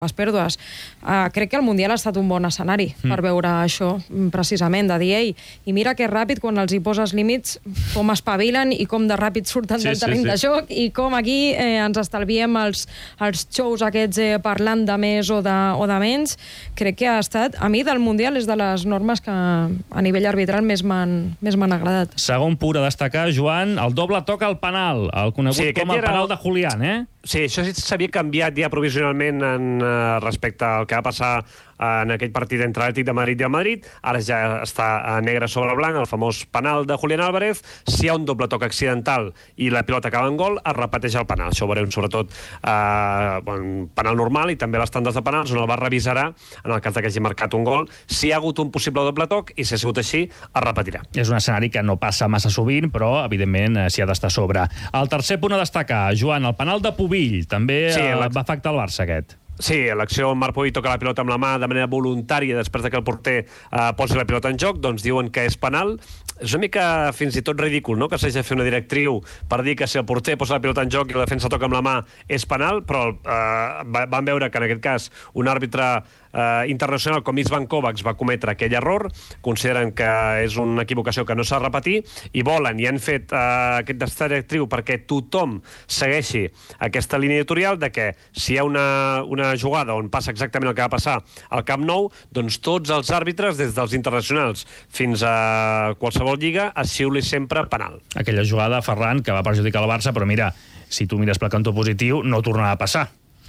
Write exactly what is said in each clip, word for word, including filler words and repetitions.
les pèrdues. Uh, crec que el Mundial ha estat un bon escenari mm. per veure això, precisament, de dir, ei, i mira que ràpid, quan els hi poses límits, com espavilen i com de ràpid surten sí, del terreny sí, sí. de joc, i com aquí eh, ens estalviem els, els shows aquests eh, parlant de més o de, o de menys. Crec que ha estat, a mi del Mundial és de les normes que a nivell arbitral més m'han més m'han agradat. Segon punt a destacar, Joan, el doble toca al penal, el conegut sí, com el penal de Julián, eh? Sí, això s'havia canviat ja provisionalment en, uh, respecte al que va passar en aquell partit entre l'Atlètic de Madrid i el Madrid. Ara ja està negre sobre blanc, el famós penal de Julián Álvarez. Si hi ha un doble toc accidental i la pilota acaba en gol, es repeteix el penal. Això ho veurem sobretot eh, bon, penal normal i també les tandes de penals, on el V A R revisarà en el cas que hagi marcat un gol. Si hi ha hagut un possible doble toc, i si ha sigut així, es repetirà. És un escenari que no passa massa sovint, però, evidentment, s'hi ha d'estar a sobre. El tercer punt a destacar, Joan, el penal de Pubill. També sí, eh, va afectar el Barça, aquest. Sí, l'acció on Marc Pubill toca la pilota amb la mà de manera voluntària després de que el porter eh, posi la pilota en joc, doncs diuen que és penal. És una mica fins i tot ridícul, no?, que s'hagi de fer una directriu per dir que si el porter posa la pilota en joc i la defensa toca amb la mà és penal, però eh, van veure que en aquest cas un àrbitre eh, internacional com Isvan Kovacs va cometre aquell error, consideren que és una equivocació que no s'ha de repetir i volen i han fet eh, aquesta directriu perquè tothom segueixi aquesta línia editorial de que si hi ha una, una jugada on passa exactament el que va passar al Camp Nou, doncs tots els àrbitres, des dels internacionals fins a qualsevol lliga, es xiuli sempre penal. Aquella jugada, Ferran, que va perjudicar el Barça, però mira, si tu mires pel cantó positiu, no tornarà a passar.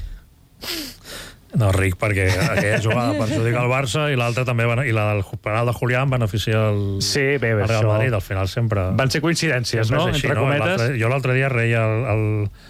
No, Ric, perquè aquella jugada perjudica el Barça i l'altra també, i la del penal de Julián beneficia el, sí, bé, bé, el Real Madrid. Al final sempre... Van ser coincidències, no? Així, entre no? cometes. Jo l'altre dia reia el, el,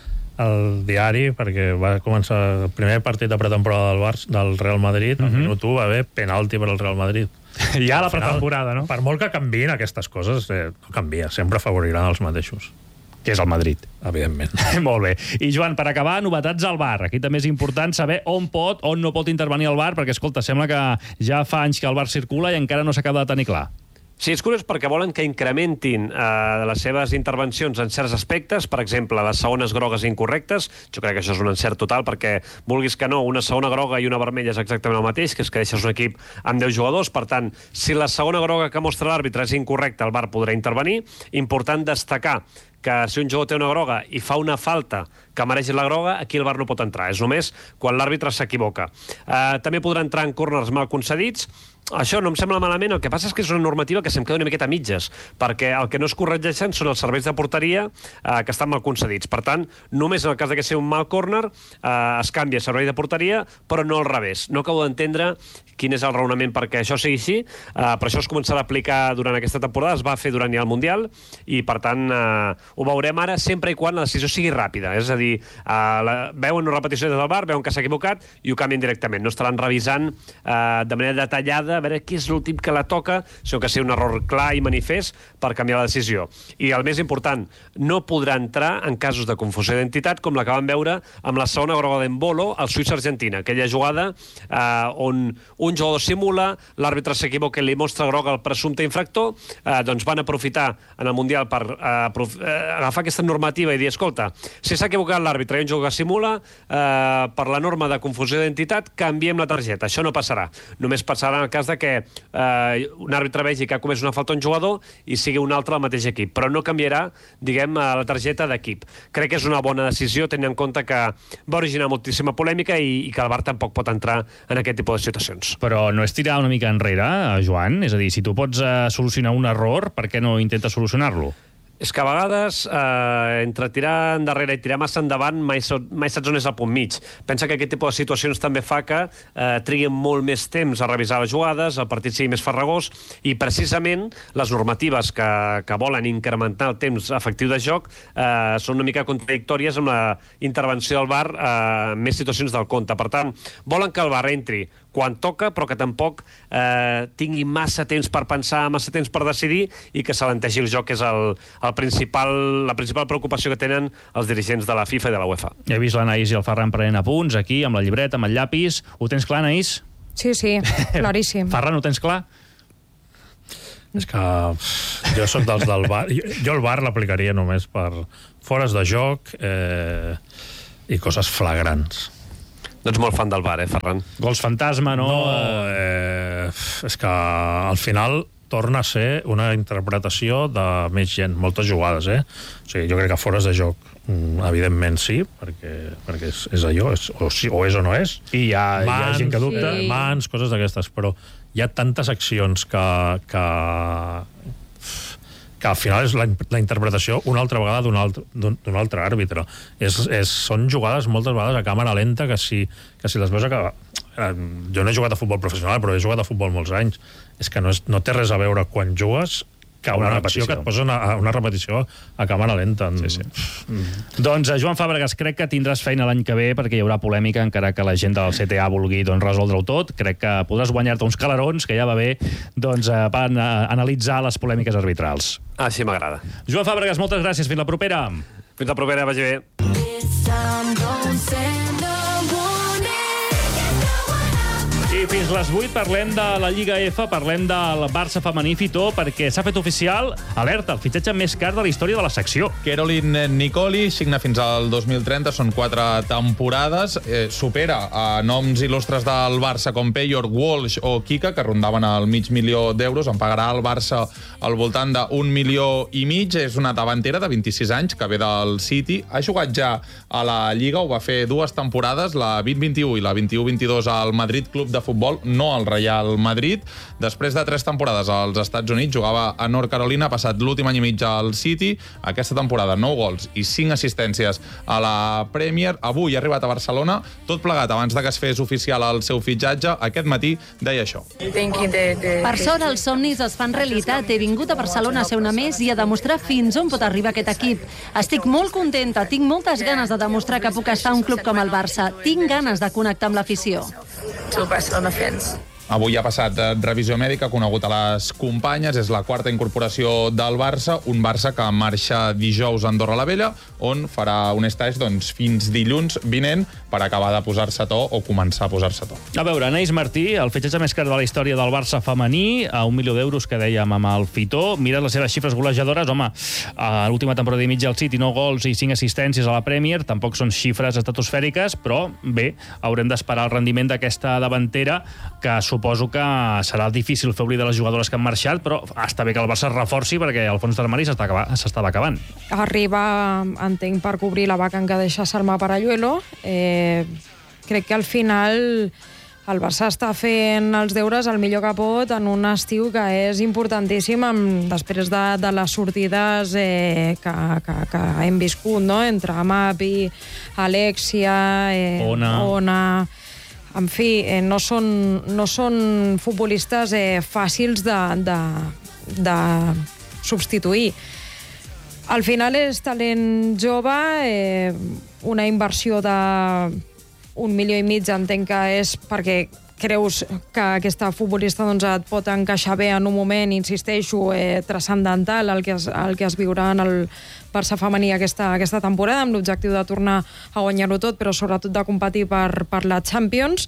el diari, perquè va començar el primer partit de pretemporada del Barça, del Real Madrid, al uh -huh. minut u va haver penalti per al Real Madrid. Ja la pretemporada, no? Per molt que canviïn aquestes coses, eh, no canvia, sempre afavoriran els mateixos. Que és el Madrid. Evidentment. Molt bé. I, Joan, per acabar, novetats al V A R. Aquí també és important saber on pot, on no pot intervenir el V A R, perquè, escolta, sembla que ja fa anys que el V A R circula i encara no s'acaba de tenir clar. Sí, és curiós perquè volen que incrementin eh, les seves intervencions en certs aspectes, per exemple, les segones grogues incorrectes. Jo crec que això és un encert total perquè, vulguis que no, una segona groga i una vermella és exactament el mateix, que és que deixes un equip amb deu jugadors. Per tant, si la segona groga que mostra l'àrbitre és incorrecta, el V A R podrà intervenir. Important destacar que si un jugador té una groga i fa una falta que mereix la groga, aquí el V A R no pot entrar. És només quan l'àrbitre s'equivoca. Eh, també podrà entrar en córners mal concedits. Això no em sembla malament, el que passa és que és una normativa que se'm queda una miqueta a mitges, perquè el que no es corregeixen són els serveis de porteria eh, que estan mal concedits. Per tant, només en el cas de que sigui un mal córner eh, es canvia servei de porteria, però no al revés. No acabo d'entendre quin és el raonament perquè això sigui així, eh, però això es començarà a aplicar durant aquesta temporada, es va fer durant ja el Mundial, i per tant eh, ho veurem ara sempre i quan la decisió sigui ràpida. És a dir, eh, la, veuen una repetició des del V A R, veuen que s'ha equivocat i ho canvien directament. No estaran revisant eh, de manera detallada a veure qui és l'últim que la toca, sinó que sigui un error clar i manifest per canviar la decisió. I el més important, no podrà entrar en casos de confusió d'identitat com la que vam veure amb la segona groga d'Embolo al Suïssa-Argentina, aquella jugada eh, on un jugador simula, l'àrbitre s'equivoca i li mostra groga al presumpte infractor, eh, doncs van aprofitar en el Mundial per eh, eh, agafar aquesta normativa i dir, escolta, si s'ha equivocat l'àrbitre i un jugador que simula, eh, per la norma de confusió d'identitat, canviem la targeta. Això no passarà. Només passarà en el cas de que eh, un àrbitre vegi que ha comès una falta a un jugador i sigui un altre del mateix equip, però no canviarà, diguem, la targeta d'equip. Crec que és una bona decisió, tenint en compte que va originar moltíssima polèmica i, i que el V A R tampoc pot entrar en aquest tipus de situacions. Però no és tirar una mica enrere, Joan? És a dir, si tu pots eh, solucionar un error, per què no intentes solucionar-lo? És que a vegades, eh, entre tirar endarrere i tirar massa endavant, mai, so, mai saps on és el punt mig. Pensa que aquest tipus de situacions també fa que eh, triguin molt més temps a revisar les jugades, el partit sigui més farragós, i precisament les normatives que, que volen incrementar el temps efectiu de joc eh, són una mica contradictòries amb la intervenció del V A R eh, en més situacions del compte. Per tant, volen que el V A R entri quan toca, però que tampoc eh, tingui massa temps per pensar, massa temps per decidir, i que s'alenteixi el joc, que és el, el principal, la principal preocupació que tenen els dirigents de la FIFA i de la UEFA. He vist l'Anaïs i el Ferran prenent apunts aquí, amb la llibreta, amb el llapis. Ho tens clar, Anaïs? Sí, sí, claríssim. Ferran, ho tens clar? És que jo soc dels del V A R. Jo, jo el V A R l'aplicaria només per fores de joc eh, i coses flagrants. No ets molt fan del V A R, eh, Ferran? Gols fantasma, no? No, eh, és que al final torna a ser una interpretació de més gent, moltes jugades, eh? O sigui, jo crec que fores de joc, evidentment sí, perquè, perquè és, és allò, és, o, sí, o és o no és. I hi ha, mans, hi ha gent que dubta. Sí. Mans, coses d'aquestes, però hi ha tantes accions que... que que al final és la, la interpretació una altra vegada d'un altre, d'un altre àrbitre. És, és, són jugades moltes vegades a càmera lenta que si, que si les veus a... Eh, jo no he jugat a futbol professional, però he jugat a futbol molts anys. És que no, és, no té res a veure quan jugues que una, una acció que et posa una, una repetició a càmera lenta. Sí, sí. Mm. Doncs, Joan Fàbregas, crec que tindràs feina l'any que ve perquè hi haurà polèmica, encara que la gent del C T A vulgui doncs, resoldre-ho tot. Crec que podràs guanyar-te uns calarons, que ja va bé, doncs, per analitzar les polèmiques arbitrals. Ah, sí, m'agrada. Joan Fàbregas, moltes gràcies. Fins la propera. Fins la propera, vagi bé. I fins les vuit parlem de la Lliga F, parlem del Barça femení, Fitó, perquè s'ha fet oficial, alerta, el fitxatge més car de la història de la secció. Caroline Nicoli signa fins al dos mil trenta, són quatre temporades, eh, supera a noms il·lustres del Barça com Payor, Walsh o Kika, que rondaven el mig milió d'euros, en pagarà el Barça al voltant d'un milió i mig, és una davantera de vint-i-sis anys, que ve del City, ha jugat ja a la Lliga, ho va fer dues temporades, la vint vint-i-u i la vint-i-u vint-i-dos al Madrid Club de Futbol, no al Real Madrid. Després de tres temporades als Estats Units, jugava a North Carolina, ha passat l'últim any i mig al City. Aquesta temporada, nou gols i cinc assistències a la Premier. Avui ha arribat a Barcelona, tot plegat abans de que es fes oficial el seu fitxatge. Aquest matí deia això. Per sort, els somnis es fan realitat. He vingut a Barcelona a ser una més i a demostrar fins on pot arribar aquest equip. Estic molt contenta, tinc moltes ganes de demostrar que puc estar a un club com el Barça. Tinc ganes de connectar amb l'afició. Avui ha passat revisió mèdica, conegut a les companyes, és la quarta incorporació del Barça, un Barça que marxa dijous a Andorra la Vella, on farà un stage doncs, fins dilluns vinent per acabar de posar-se a to o començar a posar-se a to. A veure, Anaïs Martí, el fitxatge més car de la història del Barça femení, a un milió d'euros que dèiem amb el Fitó. Mira les seves xifres golejadores, home, a l'última temporada i mitja al City, nou gols i cinc assistències a la Premier, tampoc són xifres estratosfèriques, però bé, haurem d'esperar el rendiment d'aquesta davantera, que suposo que serà difícil fer oblidar les jugadores que han marxat, però està bé que el Barça es reforci perquè el fons d'armari s'estava acabant. Arriba, entenc, per cobrir la vaca en què deixa Salma Paralluelo. Eh, crec que al final el Barça està fent els deures el millor que pot en un estiu que és importantíssim amb, després de, de les sortides eh, que, que, que hem viscut, no? Entre Amapi, Alexia, eh, Ona... Ona... En fi, eh, no, són, no són futbolistes eh, fàcils de, de, de substituir. Al final és talent jove, eh, una inversió de un milió i mig, entenc que és perquè creus que aquesta futbolista doncs, et pot encaixar bé en un moment, insisteixo, eh, transcendental el que, es, el que es viurà en el Barça femení aquesta, aquesta temporada, amb l'objectiu de tornar a guanyar-ho tot, però sobretot de competir per, per la Champions.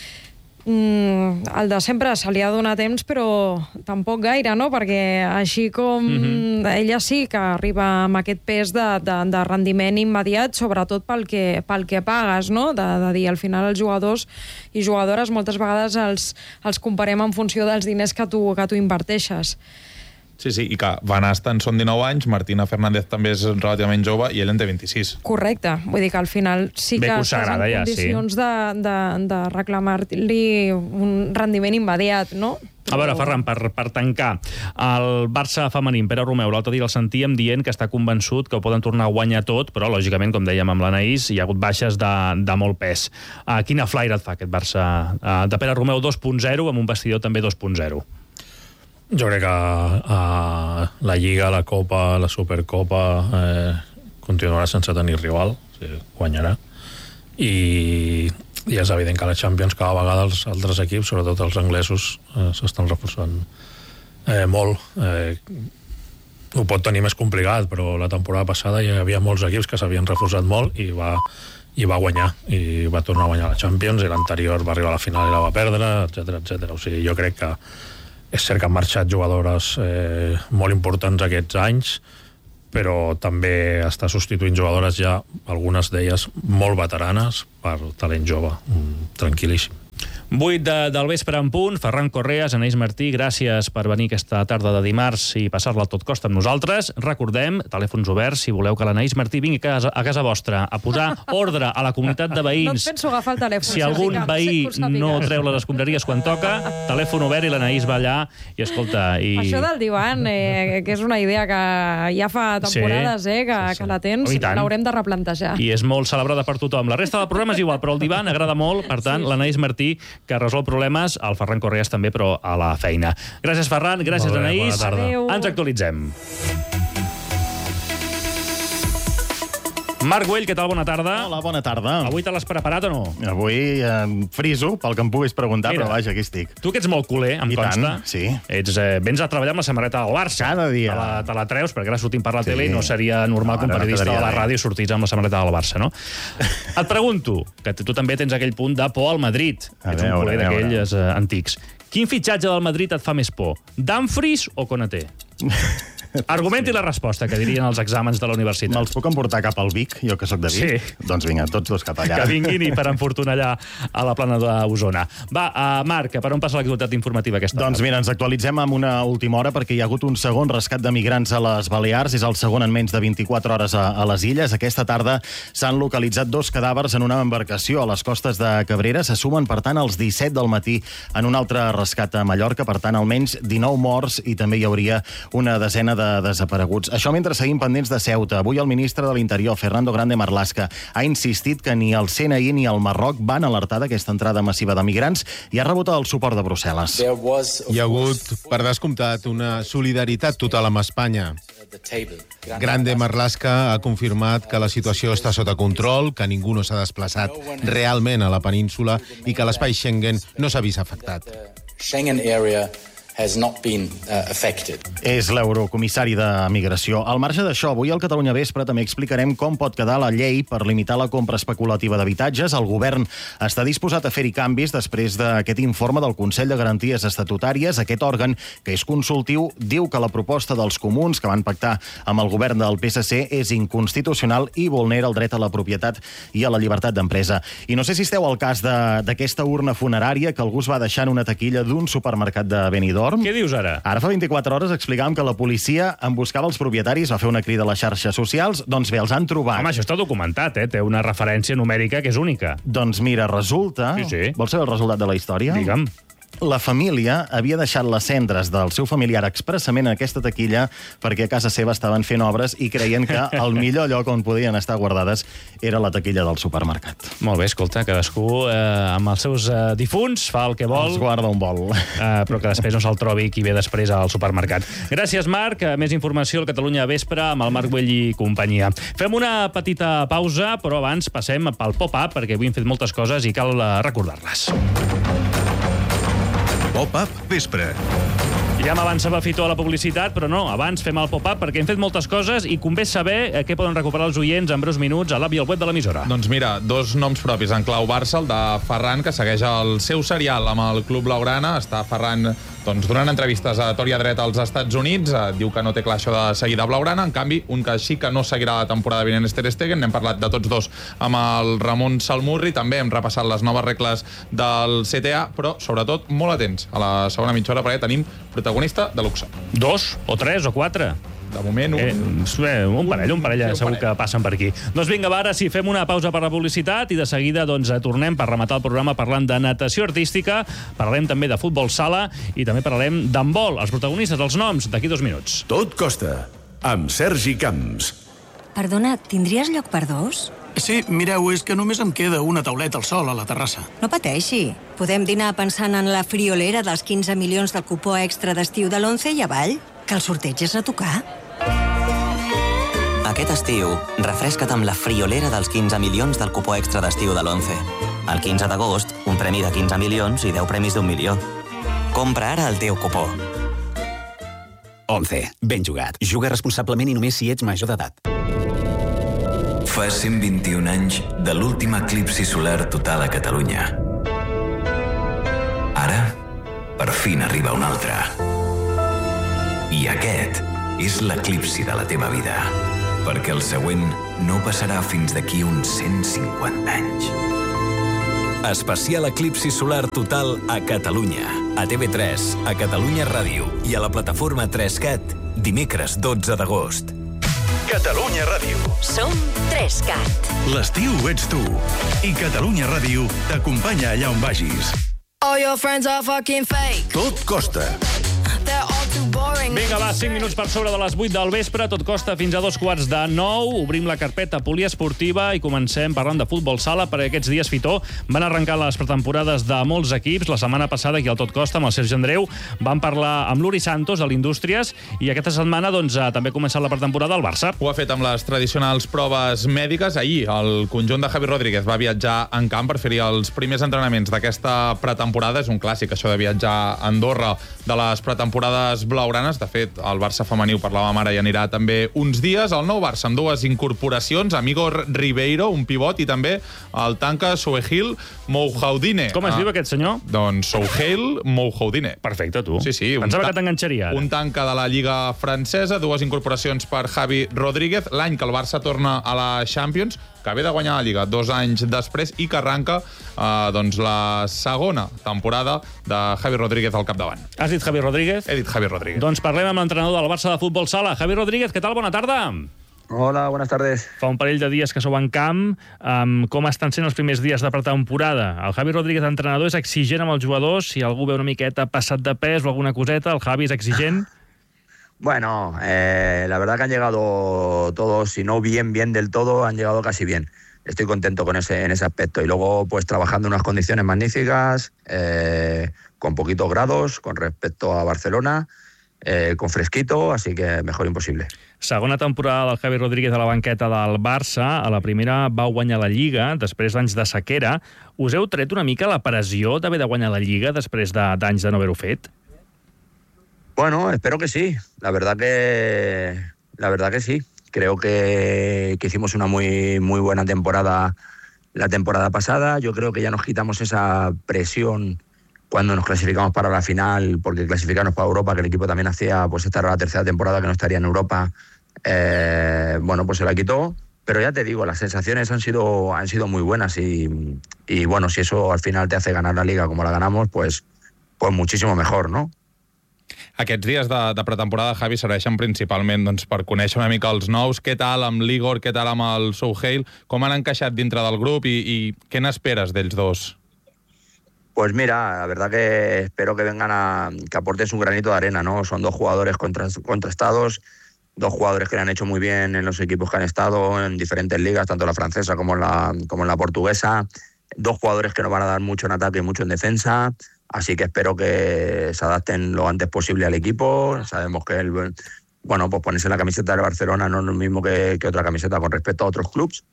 Mm, el de sempre se li ha donat temps, però tampoc gaire, no? Perquè així com mm-hmm. ella sí que arriba amb aquest pes de, de, de rendiment immediat, sobretot pel que, pel que pagues, no? De, de dir, al final els jugadors i jugadores moltes vegades els, els comparem en funció dels diners que tu, que tu inverteixes. Sí, sí, i que Van Asten són dinou anys, Martina Fernández també és relativament jove i ell en té vint-i-sis. Correcte, vull dir que al final sí que estàs en condicions ja, sí. de, de, de reclamar-li un rendiment immediat, no? A veure, Ferran, per, per tancar, el Barça femení, Pere Romeu, l'altre dia el sentíem dient que està convençut que ho poden tornar a guanyar tot, però, lògicament, com dèiem amb l'Anaïs, hi ha hagut baixes de, de molt pes. Uh, quina flaire et fa aquest Barça uh, de Pere Romeu dos punt zero amb un vestidor també dos punt zero? Jo crec que uh, la Lliga, la Copa, la Supercopa eh, continuarà sense tenir rival, o sigui, guanyarà. I, I és evident que a la Champions cada vegada els altres equips, sobretot els anglesos, eh, s'estan reforçant eh, molt. Eh, ho pot tenir més complicat, però la temporada passada hi havia molts equips que s'havien reforçat molt i va, i va guanyar, i va tornar a guanyar la Champions, i l'anterior va arribar a la final i la va perdre, etcètera, etcètera. O sigui, jo crec que és cert que han marxat jugadores eh, molt importants aquests anys, però també està substituint jugadores ja, algunes d'elles molt veteranes, per talent jove, tranquil·líssim. vuit de, del vespre en punt, Ferran Correas, Anaïs Martí, gràcies per venir aquesta tarda de dimarts i passar-la a tot cost amb nosaltres. Recordem, telèfons oberts, si voleu que l'Anaïs Martí vingui a casa, a casa vostra a posar ordre a la comunitat de veïns. No et penso agafar el telèfon. Si algun veí no treu les escombraries quan toca, telèfon obert i l'Anaïs va allà i escolta... I... Això del divan, eh, que és una idea que ja fa temporades sí, eh, que, sí, sí. que la tens, l'haurem de replantejar. I és molt celebrada per tothom. La resta del programa és igual, però el divan agrada molt, per tant, sí. l'Anaïs Martí, que resol problemes, el Ferran Correas també, però a la feina. Gràcies, Ferran, gràcies, bé, Anaïs. bona tarda. Adéu. Ens actualitzem. Marc Güell, què tal? Bona tarda. Hola, bona tarda. Avui te l'has preparat o no? Avui eh, friso, pel que em puguis preguntar, Mira, però vaja, aquí estic. Tu que ets molt culer, em I consta. tant, sí. Ets, eh, vens a treballar amb la samarreta del Barça. Cada dia. Te la, te la treus, perquè ara sortim per la Sí. tele i no seria normal que un No, ara periodista de quedaria la bé. ràdio sortís amb la samarreta del Barça, no? Et pregunto, que tu també tens aquell punt de por al Madrid. A Ets un veure, culer a veure. d'aquells eh, antics. Quin fitxatge del Madrid et fa més por? Dumfries o Konaté? Argumenti la resposta, que dirien els exàmens de la universitat. Me'ls puc emportar cap al Vic, jo que sóc de Vic? Sí. Doncs vinga, tots dos cap allà. Que vinguin i per enfortunar allà a la plana d'Osona. Va, uh, Marc, per on passa l'actualitat informativa aquesta Doncs tarda? mira, ens actualitzem amb una última hora perquè hi ha hagut un segon rescat de migrants a les Balears. És el segon en menys de vint-i-quatre hores a, a les illes. Aquesta tarda s'han localitzat dos cadàvers en una embarcació a les costes de Cabrera. Se sumen, per tant, als disset del matí en un altre rescat a Mallorca. Per tant, almenys dinou morts i també hi hauria una desena de desapareguts. Això mentre seguim pendents de Ceuta. Avui el ministre de l'Interior, Fernando Grande Marlaska, ha insistit que ni el C N I ni el Marroc van alertar d'aquesta entrada massiva de migrants i ha rebut el suport de Brussel·les. Hi ha hagut, per descomptat, una solidaritat total amb Espanya. Grande Marlaska ha confirmat que la situació està sota control, que ningú no s'ha desplaçat realment a la península i que l'espai Schengen no s'ha vist afectat. Schengen area has not been uh, affected. És l'eurocomissari de Migració. Al marge d'això, avui al Catalunya Vespre també explicarem com pot quedar la llei per limitar la compra especulativa d'habitatges. El govern està disposat a fer-hi canvis després d'aquest informe del Consell de Garanties Estatutàries. Aquest òrgan, que és consultiu, diu que la proposta dels comuns que van pactar amb el govern del P S C és inconstitucional i vulnera el dret a la propietat i a la llibertat d'empresa. I no sé si esteu al cas d'aquesta urna funerària que algú es va deixar en una taquilla d'un supermercat de Benidorm. Què dius ara? Ara fa vint-i-quatre hores explicàvem que la policia en buscava els propietaris, va fer una crida a les xarxes socials, doncs bé, els han trobat. Home, això està documentat, eh? Té una referència numèrica que és única. Doncs mira, resulta... Sí, sí. Vols saber el resultat de la història? Digue'm. La família havia deixat les cendres del seu familiar expressament en aquesta taquilla perquè a casa seva estaven fent obres i creien que el millor lloc on podien estar guardades era la taquilla del supermercat. Molt bé, escolta, cadascú eh, amb els seus eh, difunts fa el que vol. Els guarda on vol. Eh, però que després no se'l trobi qui ve després al supermercat. Gràcies, Marc. Més informació al Catalunya Vespre amb el Marc Güell i companyia. Fem una petita pausa, però abans passem pel pop-up, perquè avui hem fet moltes coses i cal eh, recordar-les. Pop-up Vespre. Ja m'avançava Fitó a la publicitat, però no, abans fem el pop-up perquè hem fet moltes coses i convé saber eh, què poden recuperar els oients en breus minuts a l'app i al web de l'emissora. Doncs mira, dos noms propis en clau Barça, el de Ferran, que segueix el seu serial amb el Club Blaugrana. Està Ferran doncs, donant entrevistes a Tor i a Dret als Estats Units, eh, diu que no té clar això de seguir de Blaugrana. En canvi, un que sí que no seguirà la temporada vinent és Ter Stegen. N'hem parlat de tots dos amb el Ramon Salmurri. També hem repassat les noves regles del C T A, però sobretot molt atents a la segona mitja hora perquè tenim protagonista de luxe. Dos, o tres, o quatre. De moment, un... Eh, un parell, un parell, un segur parell. que passen per aquí. Doncs vinga, va, ara sí, fem una pausa per la publicitat i de seguida doncs, tornem per rematar el programa parlant de natació artística, parlarem també de futbol sala i també parlarem d'handbol, els protagonistes, els noms, d'aquí dos minuts. Tot costa, amb Sergi Camps. Perdona, tindries lloc per dos? Sí, mireu, és que només em queda una tauleta al sol a la terrassa. No pateixi. Podem dinar pensant en la friolera dels quinze milions del cupó extra d'estiu de l'Once i avall, que el sorteig és a tocar. Aquest estiu, refresca't amb la friolera dels quinze milions del cupó extra d'estiu de l'Once. El quinze d'agost, un premi de quinze milions i deu premis d'un milió. Compra ara el teu cupó. Once. Ben jugat. Juga responsablement i només si ets major d'edat. Fa cent vint-i-un anys de l'últim eclipsi solar total a Catalunya. Ara, per fin arriba un altre. I aquest és l'eclipsi de la teva vida, perquè el següent no passarà fins d'aquí uns cent cinquanta anys. Especial eclipsi solar total a Catalunya, a T V tres, a Catalunya Ràdio i a la plataforma tres cat, dimecres dotze d'agost. Catalunya Ràdio. Som tres cat. L'estiu ets tu. I Catalunya Ràdio t'acompanya allà on vagis. All your friends are fucking fake. Tot costa. They're all too boring. Vinga, va, cinc minuts per sobre de les vuit del vespre, tot costa fins a dos quarts de nou. Obrim la carpeta poliesportiva i comencem parlant de futbol sala, perquè aquests dies, Fitó, van arrencar les pretemporades de molts equips. La setmana passada, aquí al Tot Costa, amb el Sergi Andreu, van parlar amb l'Uri Santos, de l'Indústries, i aquesta setmana doncs, també ha començat la pretemporada al Barça. Ho ha fet amb les tradicionals proves mèdiques. Ahir, el conjunt de Javi Rodríguez va viatjar en camp per fer-hi els primers entrenaments d'aquesta pretemporada. És un clàssic, això de viatjar a Andorra de les pretemporades blaugranes. De fet, el Barça femení, ho parlàvem ara, i anirà també uns dies. El nou Barça amb dues incorporacions, Amigo Ribeiro, un pivot, i també el tanca Souheil Moujahidine. Com es ah, diu aquest senyor? Doncs Souheil Moujahidine. Perfecte, tu. Sí, sí. Pensava que t'enganxaria ara. Un tanca de la Lliga francesa, dues incorporacions per Javi Rodríguez, l'any que el Barça torna a la Champions, que ve de guanyar la Lliga dos anys després i que arranca eh, doncs la segona temporada de Javi Rodríguez al capdavant. Has dit Javi Rodríguez? He dit Javi Rodríguez. Doncs parlem amb l'entrenador del Barça de futbol sala. Javi Rodríguez, què tal? Bona tarda. Hola, buenas tardes. Fa un parell de dies que sou en camp. Um, com estan sent els primers dies de pretemporada? El Javi Rodríguez, entrenador, és exigent amb els jugadors? Si algú ve una miqueta passat de pes o alguna coseta, el Javi és exigent? Bueno, eh, la verdad que han llegado todos, si no bien, bien del todo, han llegado casi bien. Estoy contento con ese, en ese aspecto. Y luego, pues trabajando en unas condiciones magníficas, eh, con poquitos grados con respecto a Barcelona, eh, con fresquito, así que mejor imposible. Segona temporada del Javi Rodríguez a la banqueta del Barça. A la primera vau guanyar la Lliga, després d'anys de sequera. Us heu tret una mica la pressió d'haver de guanyar la Lliga després d'anys de no haver-ho fet? Bueno, espero que sí. La verdad que, la verdad que sí. Creo que, que hicimos una muy, muy buena temporada la temporada pasada. Yo creo que ya nos quitamos esa presión cuando nos clasificamos para la final, porque clasificarnos para Europa, que el equipo también hacía, pues esta era la tercera temporada que no estaría en Europa, eh, bueno, pues se la quitó. Pero ya te digo, las sensaciones han sido, han sido muy buenas y, y bueno, si eso al final te hace ganar la Liga como la ganamos, pues, pues muchísimo mejor, ¿no? Aquests dies de, de pretemporada, Javi, serveixen principalment doncs, per conèixer una mica els nous. Què tal amb l'Igor, què tal amb el Souheil? Com han encaixat dintre del grup i, i què n'esperes d'ells dos? Pues mira, la verdad que espero que vengan a que aportes un granito de arena, ¿no? Son dos jugadores contrastados, dos jugadores que le han hecho muy bien en los equipos que han estado en diferentes ligas, tanto la francesa como en la, como en la portuguesa. Dos jugadores que nos van a dar mucho en ataque y mucho en defensa. Así que espero que se adapten lo antes posible al equipo. Sabemos que el, bueno, pues ponerse la camiseta del Barcelona no es lo mismo que, que otra camiseta con respecto a otros clubes.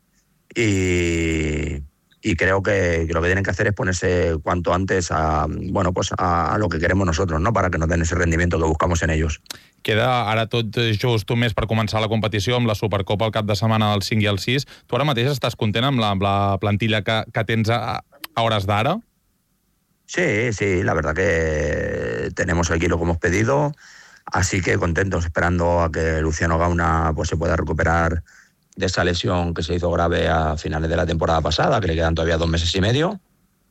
Y, y creo que, que lo que tienen que hacer es ponerse cuanto antes a, bueno, pues a, a lo que queremos nosotros, ¿no? Para que nos den ese rendimiento que buscamos en ellos. Queda ara tot just un mes per començar la competició amb la Supercopa al cap de setmana del cinc i el sis. Tu ara mateix estàs content amb la, amb la plantilla que, que tens a, a hores d'ara? Sí, sí, la verdad que tenemos aquí lo que hemos pedido, así que contentos, esperando a que Luciano Gauna pues, se pueda recuperar de esa lesión que se hizo grave a finales de la temporada pasada, que le quedan todavía dos meses y medio,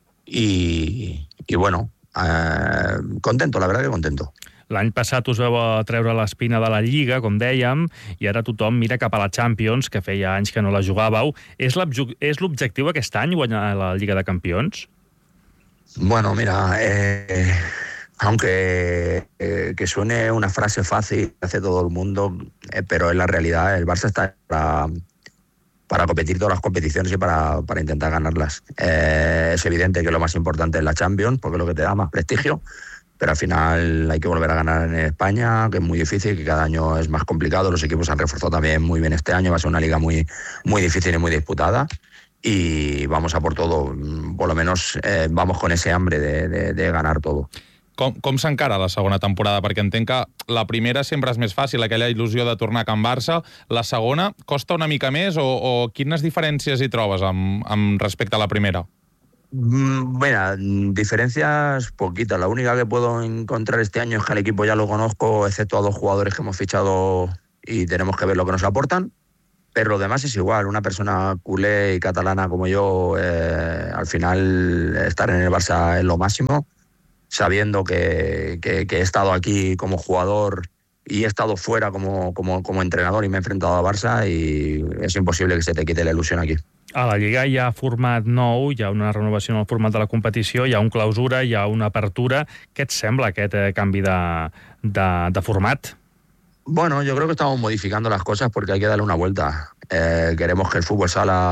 y, y bueno, eh, contento, la verdad que contento. L'any passat us veu treure l'espina de la Lliga, com dèiem, i ara tothom mira cap a la Champions, que feia anys que no la jugàveu. És l'objectiu aquest any guanyar la Lliga de Campions? Bueno, mira, eh, aunque eh, que suene una frase fácil, hace todo el mundo, eh, pero en la realidad el Barça está para, para competir todas las competiciones y para, para intentar ganarlas. Eh, es evidente que lo más importante es la Champions, porque es lo que te da más prestigio, pero al final hay que volver a ganar en España, que es muy difícil, que cada año es más complicado. Los equipos han reforzado también muy bien este año, va a ser una liga muy, muy difícil y muy disputada. Y vamos a por todo, por lo menos eh, vamos con ese hambre de, de, de ganar todo. Com, com s'encara la segona temporada? Perquè entenc que la primera sempre és més fàcil, aquella il·lusió de tornar a Can Barça. La segona costa una mica més o, o quines diferències hi trobes amb, amb respecte a la primera? Mira, diferencias poquitas. La única que puedo encontrar este año es que al equipo ya lo conozco, excepto a dos jugadores que hemos fichado y tenemos que ver lo que nos aportan. Pero lo demás es igual. Una persona culé y catalana como yo, eh, al final estar en el Barça es lo máximo, sabiendo que, que, que he estado aquí como jugador y he estado fuera como, como, como entrenador y me he enfrentado a Barça y es imposible que se te quite la ilusión aquí. A la Lliga hi ha format nou, hi ha una renovació en el format de la competició, hi ha un clausura, hi ha una apertura. Què et sembla aquest eh, canvi de, de, de format? Bueno, yo creo que estamos modificando las cosas porque hay que darle una vuelta. Eh, queremos que el fútbol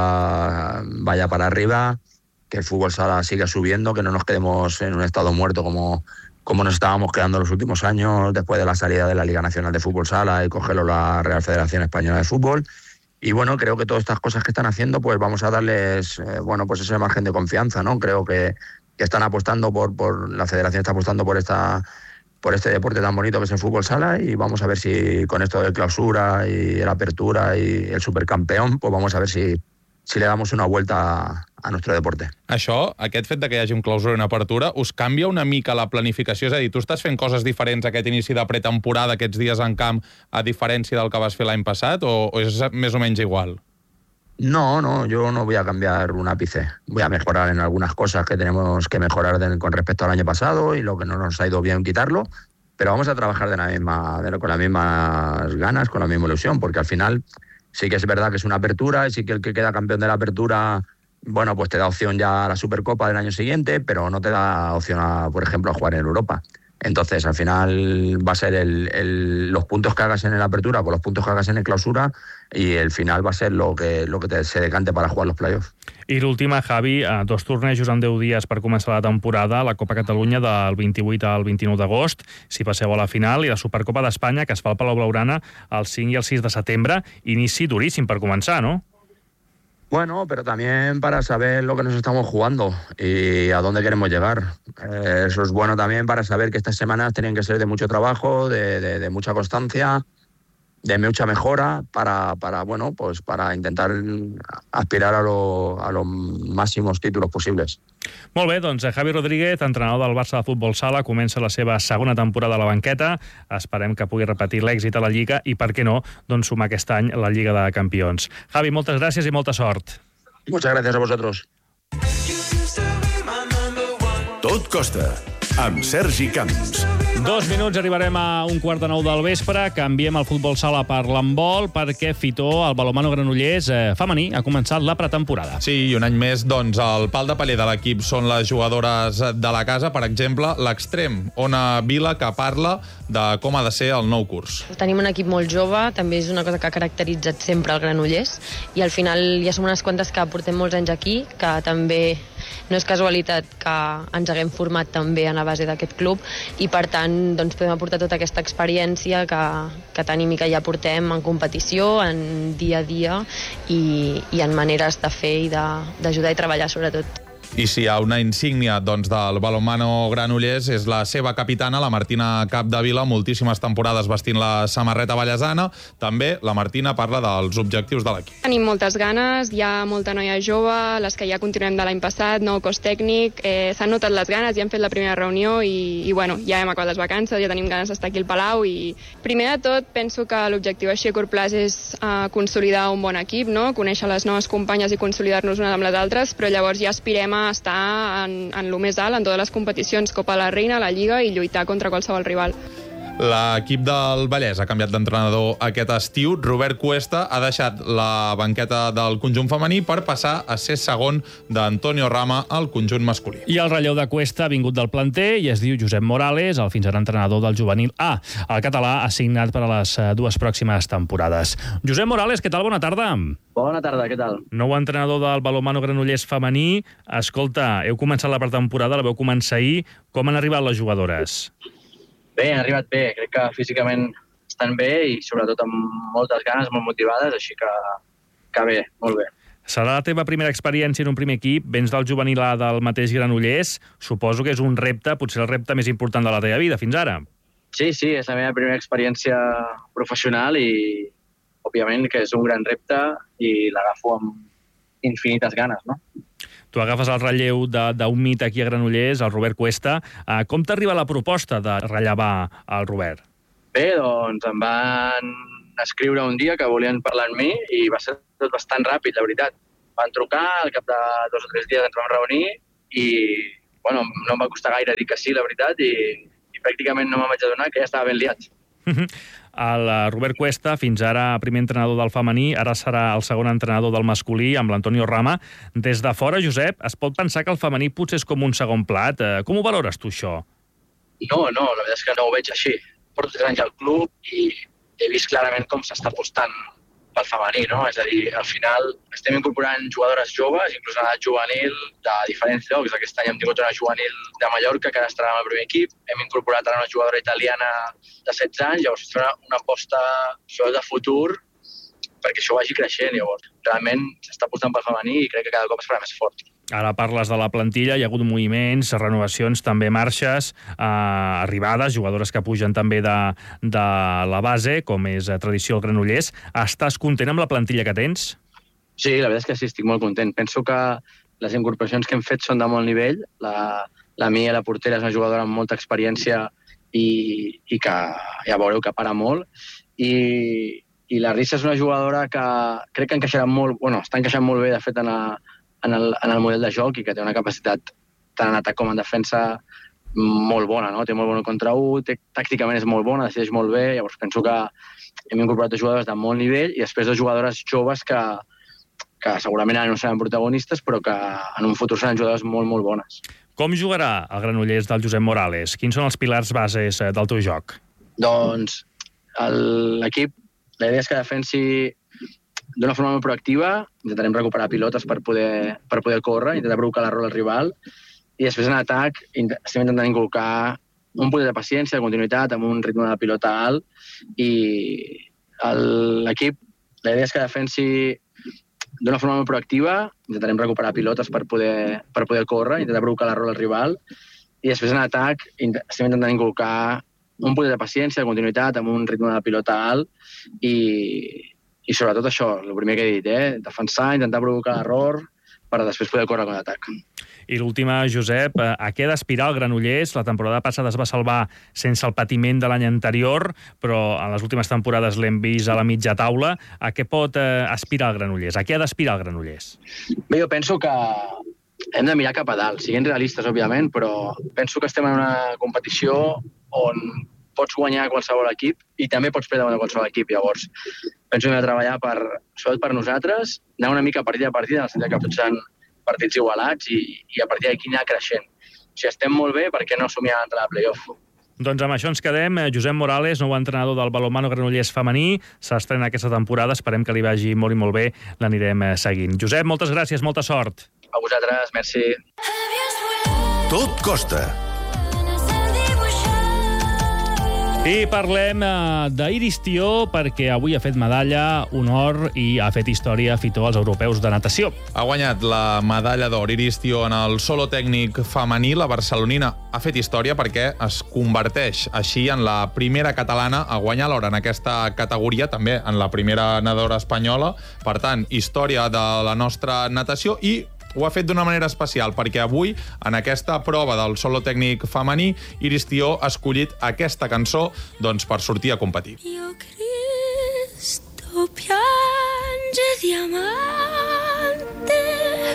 sala vaya para arriba, que el fútbol sala siga subiendo, que no nos quedemos en un estado muerto como, como nos estábamos quedando los últimos años después de la salida de la Liga Nacional de Fútbol Sala y cogerlo la Real Federación Española de Fútbol. Y bueno, creo que todas estas cosas que están haciendo, pues vamos a darles, eh, bueno, pues ese margen de confianza, ¿no? Creo que, que están apostando por, por, la Federación está apostando por esta, por este deporte tan bonito que es el fútbol sala y vamos a ver si con esto de clausura y la apertura y el supercampeón, pues vamos a ver si, si le damos una vuelta a, a nuestro deporte. Això, aquest fet de que hi hagi un clausura i una apertura, us canvia una mica la planificació? És a dir, tu estàs fent coses diferents aquest inici de pretemporada, aquests dies en camp, a diferència del que vas fer l'any passat, o, o és més o menys igual? No, no, yo no voy a cambiar un ápice. Voy a mejorar en algunas cosas que tenemos que mejorar de, con respecto al año pasado y lo que no nos ha ido bien quitarlo, pero vamos a trabajar de la misma, de, con las mismas ganas, con la misma ilusión, porque al final sí que es verdad que es una apertura y sí que el que queda campeón de la apertura, bueno, pues te da opción ya a la Supercopa del año siguiente, pero no te da opción, a, por ejemplo, a jugar en Europa. Entonces, al final va a ser el, el, los puntos que hagas en la apertura con los puntos que hagas en el clausura y el final va a ser lo que, lo que te, se decante para jugar los playoffs. I l'última, Javi, dos tornejos en deu dies per començar la temporada, la Copa Catalunya del vint-i-vuit al vint-i-nou d'agost, si passeu a la final, i la Supercopa d'Espanya, que es fa al Palau Blaugrana el cinc i el sis de setembre. Inici duríssim per començar, no? Bueno, pero también para saber lo que nos estamos jugando y a dónde queremos llegar. Eh, eso es bueno también para saber que estas semanas tienen que ser de mucho trabajo, de, de, de mucha constancia, de mucha mejora para, para, bueno, pues para intentar aspirar a, lo, a los máximos títulos posibles. Molt bé, doncs Javi Rodríguez, entrenador del Barça de Futbol Sala, comença la seva segona temporada a la banqueta. Esperem que pugui repetir l'èxit a la Lliga i, per què no, doncs sumar aquest any la Lliga de Campions. Javi, moltes gràcies i molta sort. Muchas gracias a vosotros. Tot costa, amb Sergi Camps. Dos minuts, arribarem a un quart de nou del vespre. Canviem el futbol sala per l'handbol perquè Fitó, el balonmano Granollers eh, femení, ha començat la pretemporada. Sí, i un any més, doncs, el pal de paller de l'equip són les jugadores de la casa. Per exemple, l'extrem, Ona Vila, que parla de com ha de ser el nou curs. Tenim un equip molt jove, també és una cosa que ha caracteritzat sempre el Granollers, i al final ja som unes quantes que portem molts anys aquí, que també no és casualitat que ens haguem format també a la base d'aquest club i, per tant, doncs, podem aportar tota aquesta experiència que, que tenim i que ja portem en competició, en dia a dia i, i en maneres de fer i d'ajudar i treballar, sobretot. I si hi ha una insígnia doncs, del balonmano Granollers és la seva capitana, la Martina Capdevila, moltíssimes temporades vestint la samarreta ballesana. També la Martina parla dels objectius de l'equip. Tenim moltes ganes, hi ha molta noia jove, les que ja continuem de l'any passat, nou cos tècnic, eh, s'han notat les ganes, ja hem fet la primera reunió i, i bueno, ja hem acabat les vacances, ja tenim ganes d'estar aquí al Palau i primer de tot penso que l'objectiu així a curt plaç és uh, consolidar un bon equip, no? Conèixer les noves companyes i consolidar-nos unes amb les altres, però llavors ja aspirem a estar en, en lo més alt en totes les competicions, Copa de la Reina, la Lliga i lluitar contra qualsevol rival. L'equip del Vallès ha canviat d'entrenador aquest estiu. Robert Cuesta ha deixat la banqueta del conjunt femení per passar a ser segon d'Antonio Rama al conjunt masculí. I el relleu de Cuesta ha vingut del planter i es diu Josep Morales, el fins ara entrenador del juvenil A. El català ha signat per a les dues pròximes temporades. Josep Morales, què tal? Bona tarda. Bona tarda, què tal? Nou entrenador del balonmano Granollers femení. Escolta, heu començat la pretemporada, la veu començar ahir. Com han arribat les jugadores? Bé, han arribat bé. Crec que físicament estan bé i sobretot amb moltes ganes, molt motivades, així que, que bé, molt bé. Serà la teva primera experiència en un primer equip, vens del juvenil A del mateix Granollers. Suposo que és un repte, potser el repte més important de la teva vida fins ara. Sí, sí, és la meva primera experiència professional i, òbviament, que és un gran repte i l'agafo amb infinites ganes, no? Tu agafes el relleu d'un mit aquí a Granollers, el Robert Cuesta. Uh, com t'arriba la proposta de rellevar el Robert? Bé, doncs em van escriure un dia que volien parlar amb mi i va ser tot bastant ràpid, la veritat. Van trucar, al cap de dos o tres dies ens vam reunir i bueno, no em va costar gaire dir que sí, la veritat, i, i pràcticament no me'n vaig adonar que ja estava ben liat. El Robert Cuesta, fins ara primer entrenador del femení, ara serà el segon entrenador del masculí, amb l'Antonio Rama. Des de fora, Josep, es pot pensar que el femení potser és com un segon plat. Com ho valores tu, això? No, no, la veritat és que no ho veig així. Porto tres anys al club i he vist clarament com s'està apostant pel femení, no? És a dir, al final estem incorporant jugadores joves, inclús en edat juvenil, de diferents llocs. Aquest any hem tingut una juvenil de Mallorca que ara estarà en el primer equip. Hem incorporat ara una jugadora italiana de setze anys. Llavors, és una, una aposta de futur perquè això vagi creixent. Llavors, realment s'està apostant pel femení i crec que cada cop es farà més fort. Ara parles de la plantilla, hi ha hagut moviments, renovacions, també marxes, eh, arribades, jugadores que pugen també de, de la base, com és eh, tradició al Granollers. Estàs content amb la plantilla que tens? Sí, la veritat és que sí, estic molt content. Penso que les incorporacions que hem fet són de molt nivell. La, la Mia, la portera, és una jugadora amb molta experiència i, i que ja veureu que para molt. I, i la Rissa és una jugadora que crec que encaixarà molt, bueno, està encaixant molt bé, de fet, en la En el, en el model de joc i que té una capacitat tant en atac com en defensa molt bona, no? Té molt bon contra u, té, tàcticament és molt bona, decideix molt bé, llavors penso que hem incorporat jugadores de molt nivell i després de jugadores joves que, que segurament ara no seran protagonistes però que en un futur seran jugadores molt, molt bones. Com jugarà el Granollers del Josep Morales? Quins són els pilars bases del teu joc? Doncs l'equip, la idea és que defensi d'una forma molt proactiva, intentarem recuperar pilotes per poder, per poder córrer, intentar provocar l'error al rival, i després en atac estem intentant inculcar un poder de paciència, de continuïtat, amb un ritme de pilota alt, i l'equip, la idea és que defensi d'una forma molt proactiva, intentarem recuperar pilotes per poder, per poder córrer, intentar provocar l'error al rival, i després en atac estem intentant inculcar un poder de paciència, de continuïtat, amb un ritme de pilota alt, i I sobretot això, el primer que he dit, eh? defensar, intentar provocar l'error per després poder córrer con atac. I l'última, Josep, a què ha d'aspirar el Granollers? La temporada passada es va salvar sense el patiment de l'any anterior, però en les últimes temporades l'hem vist a la mitja taula. A què pot eh, aspirar el Granollers? A què ha d'aspirar el Granollers? Bé, jo penso que hem de mirar cap a dalt, siguent realistes, òbviament, però penso que estem en una competició on pots guanyar a qualsevol equip i també pots perdre a qualsevol equip. Llavors, penso que hem de treballar per, sobretot per nosaltres, anar una mica partit a partit, en el sentit que tots seran partits igualats i, i a partir d'aquí anar creixent. Si estem molt bé, per què no somiar entrar a playoff? Doncs amb això ens quedem. Josep Morales, nou entrenador del balonmano Granollers femení, s'estrena aquesta temporada. Esperem que li vagi molt i molt bé. L'anirem seguint. Josep, moltes gràcies, molta sort. A vosaltres, merci. Tot costa. I parlem uh, d'Iris Tió, perquè avui ha fet medalla, honor i ha fet història Fitó als europeus de natació. Ha guanyat la medalla d'or Iris Tió en el solo tècnic femení. La barcelonina ha fet història perquè es converteix així en la primera catalana a guanyar l'or en aquesta categoria, també en la primera nedadora espanyola. Per tant, història de la nostra natació, i ho ha fet d'una manera especial, perquè avui, en aquesta prova del solo tècnic femení, Iris Tió ha escollit aquesta cançó doncs, per sortir a competir. Io Cristo piange diamante,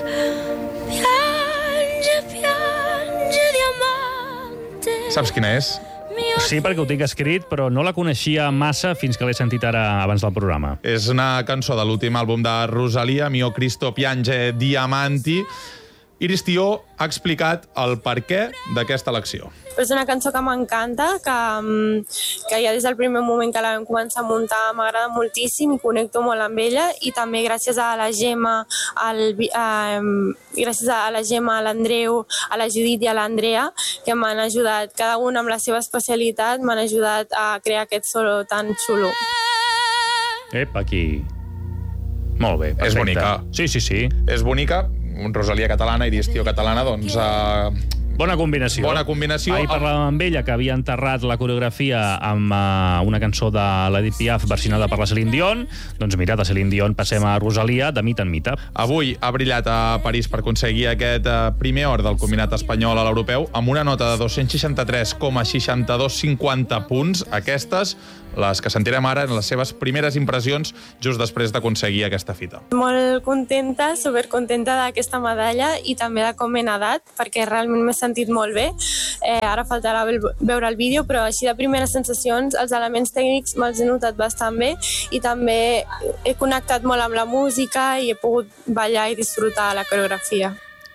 piange, piange diamante. Saps quina és? Sí, perquè ho tinc escrit, però no la coneixia massa fins que l'he sentit ara abans del programa. És una cançó de l'últim àlbum de Rosalia, Mio Cristo piange diamanti. Iris Tió ha explicat el perquè d'aquesta elecció. És una cançó que m'encanta, que, que ja des del primer moment que la vam començar a muntar m'agrada moltíssim i connecto molt amb ella, i també gràcies a la Gemma, al, a, gràcies a la Gemma, a l'Andreu, a la Judit i a l'Andrea, que m'han ajudat, cada una amb la seva especialitat, m'han ajudat a crear aquest solo tan xulo. Ep, aquí. Molt bé, perfecte. És bonica. Sí, sí, sí. És bonica. Rosalia catalana, Iris Tió catalana, doncs... Eh, Bona combinació. Bona combinació. Ahir parlàvem amb ella, que havia enterrat la coreografia amb uh, una cançó de l'Edith Piaf versionada per la Celine Dion. Doncs mira, de Celine Dion passem a Rosalia, de mita en mita. Avui ha brillat a París per aconseguir aquest uh, primer or del combinat espanyol a l'europeu amb una nota de dos-cents seixanta-tres coma seixanta-dos cinquanta punts. Aquestes, les que sentirem ara en les seves primeres impressions just després d'aconseguir aquesta fita. Molt contenta, supercontenta d'aquesta medalla i també de com he nedat, perquè realment m'he sentit molt bé. Eh, ara faltarà veure el vídeo, però així de primeres sensacions, els elements tècnics me'ls he notat bastant bé i també he connectat molt amb la música i he pogut ballar i disfrutar la coreografia.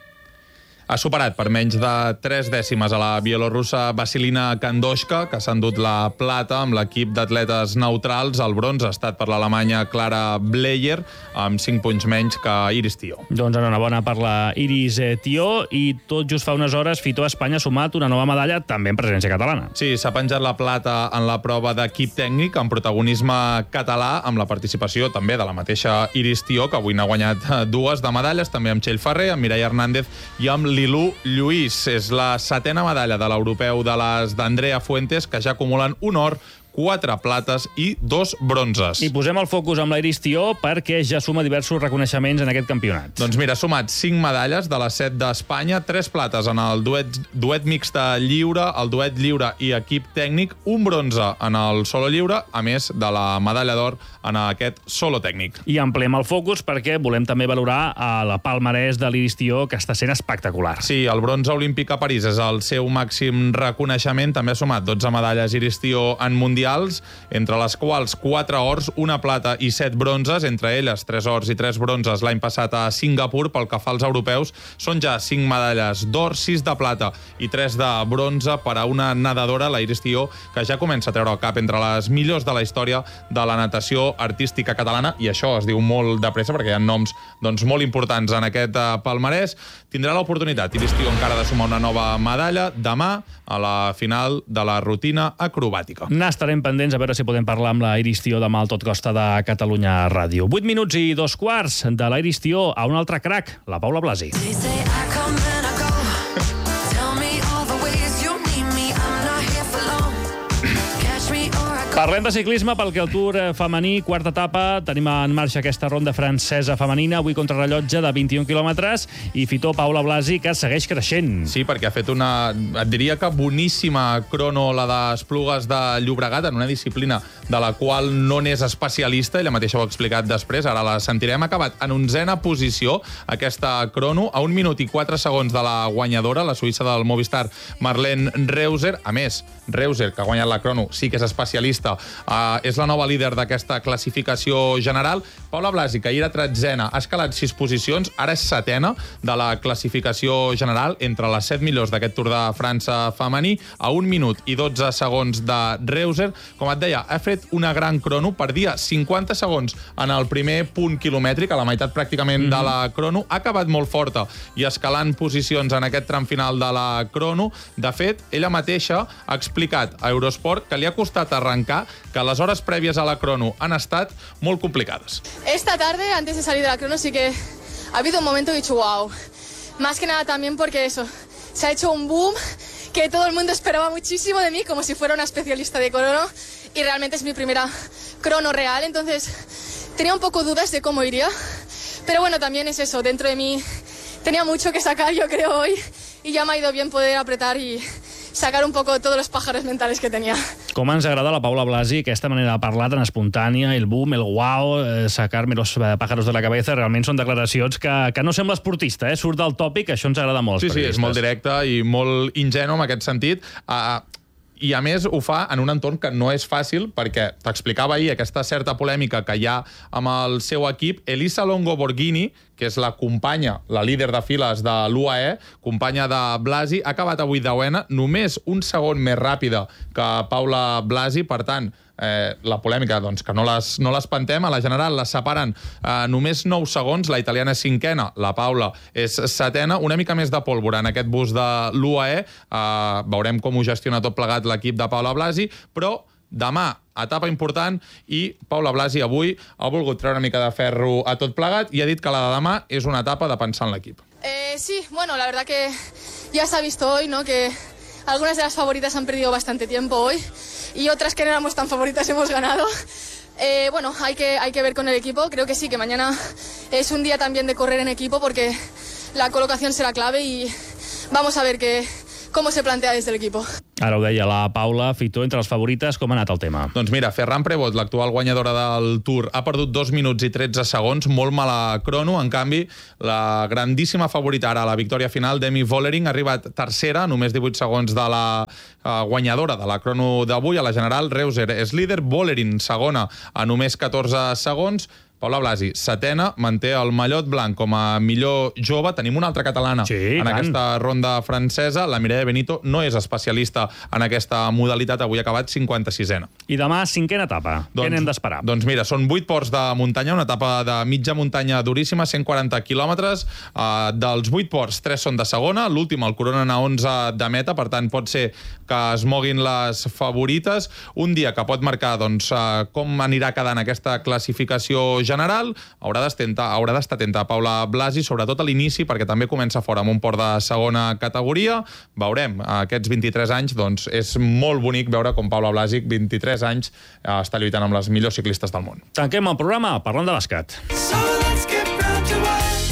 Ha superat per menys de tres dècimes a la bielorussa Vasilina Kandoshka, que s'ha endut la plata amb l'equip d'atletes neutrals. El bronze ha estat per l'alemanya Clara Bleyer, amb cinc punts menys que Iris Tió. Doncs enhorabona per la Iris Tió, i tot just fa unes hores Fitó Espanya ha sumat una nova medalla també en presència catalana. Sí, s'ha penjat la plata en la prova d'equip tècnic amb protagonisme català, amb la participació també de la mateixa Iris Tió, que avui n'ha guanyat dues de medalles, també amb Txell Ferrer, amb Mireia Hernández i amb Lilú Lluís. És la setena medalla de l'europeu de les d'Andrea Fuentes, que ja acumulen un or, quatre plates i dos bronzes. I posem el focus amb la Iris Tió perquè ja suma diversos reconeixements en aquest campionat. Doncs mira, ha sumat cinc medalles de les set d'Espanya, tres plates en el duet, duet mixte lliure, el duet lliure i equip tècnic, un bronze en el solo lliure, a més de la medalla d'or en aquest solo tècnic. I ampliem el focus perquè volem també valorar a la palmarès de l'Iris Tió, que està sent espectacular. Sí, el bronze olímpic a París és el seu màxim reconeixement. També ha sumat dotze medalles Iris Tió en mundial, entre les quals quatre ors, una plata i set bronzes, entre elles tres ors i tres bronzes l'any passat a Singapur. Pel que fa als europeus, són ja cinc medalles d'or, sis de plata i tres de bronze per a una nedadora, la Iris Tió, que ja comença a treure el cap entre les millors de la història de la natació artística catalana, i això es diu molt de pressa perquè hi ha noms doncs, molt importants en aquest uh, palmarès. Tindrà l'oportunitat, Iris Tió, encara de sumar una nova medalla demà a la final de la rutina acrobàtica. N'estarem pendents a veure si podem parlar amb la Iris Tió demà al Tot Costa de Catalunya Ràdio. vuit minuts i dos quarts de la Iris Tió a un altre crac, la Paula Blasi. Parlem de ciclisme perquè el Tour femení, quarta etapa, tenim en marxa aquesta ronda francesa femenina, avui contrarrellotge de vint-i-un quilòmetres, i Fitó, Paula Blasi, que segueix creixent. Sí, perquè ha fet una, et diria que boníssima crono, la d'Esplugues de Llobregat, en una disciplina de la qual no n'és especialista, ella mateixa ho ha explicat després, ara la sentirem. Ha acabat en onzena posició aquesta crono, a un minut i quatre segons de la guanyadora, la suïssa del Movistar, Marlene Reuser. A més, Reuser, que ha guanyat la crono, sí que és especialista, Uh, és la nova líder d'aquesta classificació general. Paula Blasi, que ahir era tretzena, ha escalat sis posicions, ara és setena de la classificació general, entre les set millors d'aquest Tour de França femení, a un minut i dotze segons de Reuser. Com et deia, ha fet una gran crono, perdia cinquanta segons en el primer punt quilomètric, a la meitat pràcticament mm-hmm. de la crono. Ha acabat molt forta i escalant posicions en aquest tram final de la crono. De fet, ella mateixa ha explicat a Eurosport que li ha costat arrencar, que les hores prèvies a la crono han estat molt complicades. Esta tarde, antes de salir de la crono, sí que ha habido un momento que he dicho wow. Más que nada también porque eso, se ha hecho un boom que todo el mundo esperaba muchísimo de mí, como si fuera una especialista de crono, y realmente es mi primera crono real, entonces tenía un poco dudas de cómo iría, pero bueno, también es eso, dentro de mí tenía mucho que sacar, yo creo, hoy, y ya me ha ido bien poder apretar y sacar un poco todos los pájaros mentales que tenía. Com ens agrada la Paula Blasi, aquesta manera de parlar tan espontània, el boom, el wow, eh, sacar-me los pájaros de la cabeza, realment són declaracions que, que no sembla esportista, eh? Surt del tòpic, això ens agrada molt. Sí, sí, és molt directe i molt ingenu en aquest sentit. Uh, I, a més, ho fa en un entorn que no és fàcil, perquè t'explicava ahir aquesta certa polèmica que hi ha amb el seu equip. Elisa Longo Borghini, que és la companya, la líder de files de l'U A E, companya de Blasi, ha acabat avui deuena, només un segon més ràpida que Paula Blasi. Per tant, eh, la polèmica, doncs, que no les, no l'espantem. A la general les separen eh, només nou segons, la italiana és cinquena, la Paula és setena, una mica més de pólvora en aquest bus de l'U A E. Eh, veurem com ho gestiona tot plegat l'equip de Paula Blasi, però demà, etapa important, i Paula Blasi avui ha volgut treure una mica de ferro a tot plegat i ha dit que la de demà és una etapa de pensar en l'equip. Eh, sí, bueno, la verdad que ya se ha visto hoy, ¿no? Que algunas de las favoritas han perdido bastante tiempo hoy y otras que no éramos tan favoritas hemos ganado. Eh, bueno, hay que, hay que ver con el equipo. Creo que sí, que mañana es un día también de correr en equipo porque la colocación será clave y vamos a ver que, cómo se plantea desde el equipo. Ara ho deia la Paula. Fitó, entre les favorites, com ha anat el tema? Doncs mira, Ferran Prevot, l'actual guanyadora del Tour, ha perdut dos minuts i tretze segons, molt mala crono. En canvi, la grandíssima favorita ara a la victòria final, Demi Vollering, ha arribat tercera, només divuit segons de la uh, guanyadora de la crono d'avui. A la general, Reuser és líder, Vollering segona a només catorze segons. Paula Blasi, setena, manté el mallot blanc com a millor jove. Tenim una altra catalana sí, en tant. Aquesta ronda francesa. La Mireia Benito no és especialista en aquesta modalitat. Avui ha acabat cinquanta-sisena. I demà, cinquena etapa. Doncs, què n'hem d'esperar? Doncs mira, són vuit ports de muntanya, una etapa de mitja muntanya duríssima, cent quaranta quilòmetres. Uh, dels vuit ports, tres són de segona. L'últim el coronen a onze de meta, per tant pot ser que es moguin les favorites. Un dia que pot marcar doncs, uh, com anirà quedant aquesta classificació general, haurà d'estar haurà d'estar atenta a Paula Blasi, sobretot a l'inici, perquè també comença fora amb un port de segona categoria. Veurem, aquests vint-i-tres anys, doncs és molt bonic veure com Paula Blasi, vint-i-tres anys, està lluitant amb les millors ciclistes del món. Tanquem el programa parlant de bàsquet. So let's get round to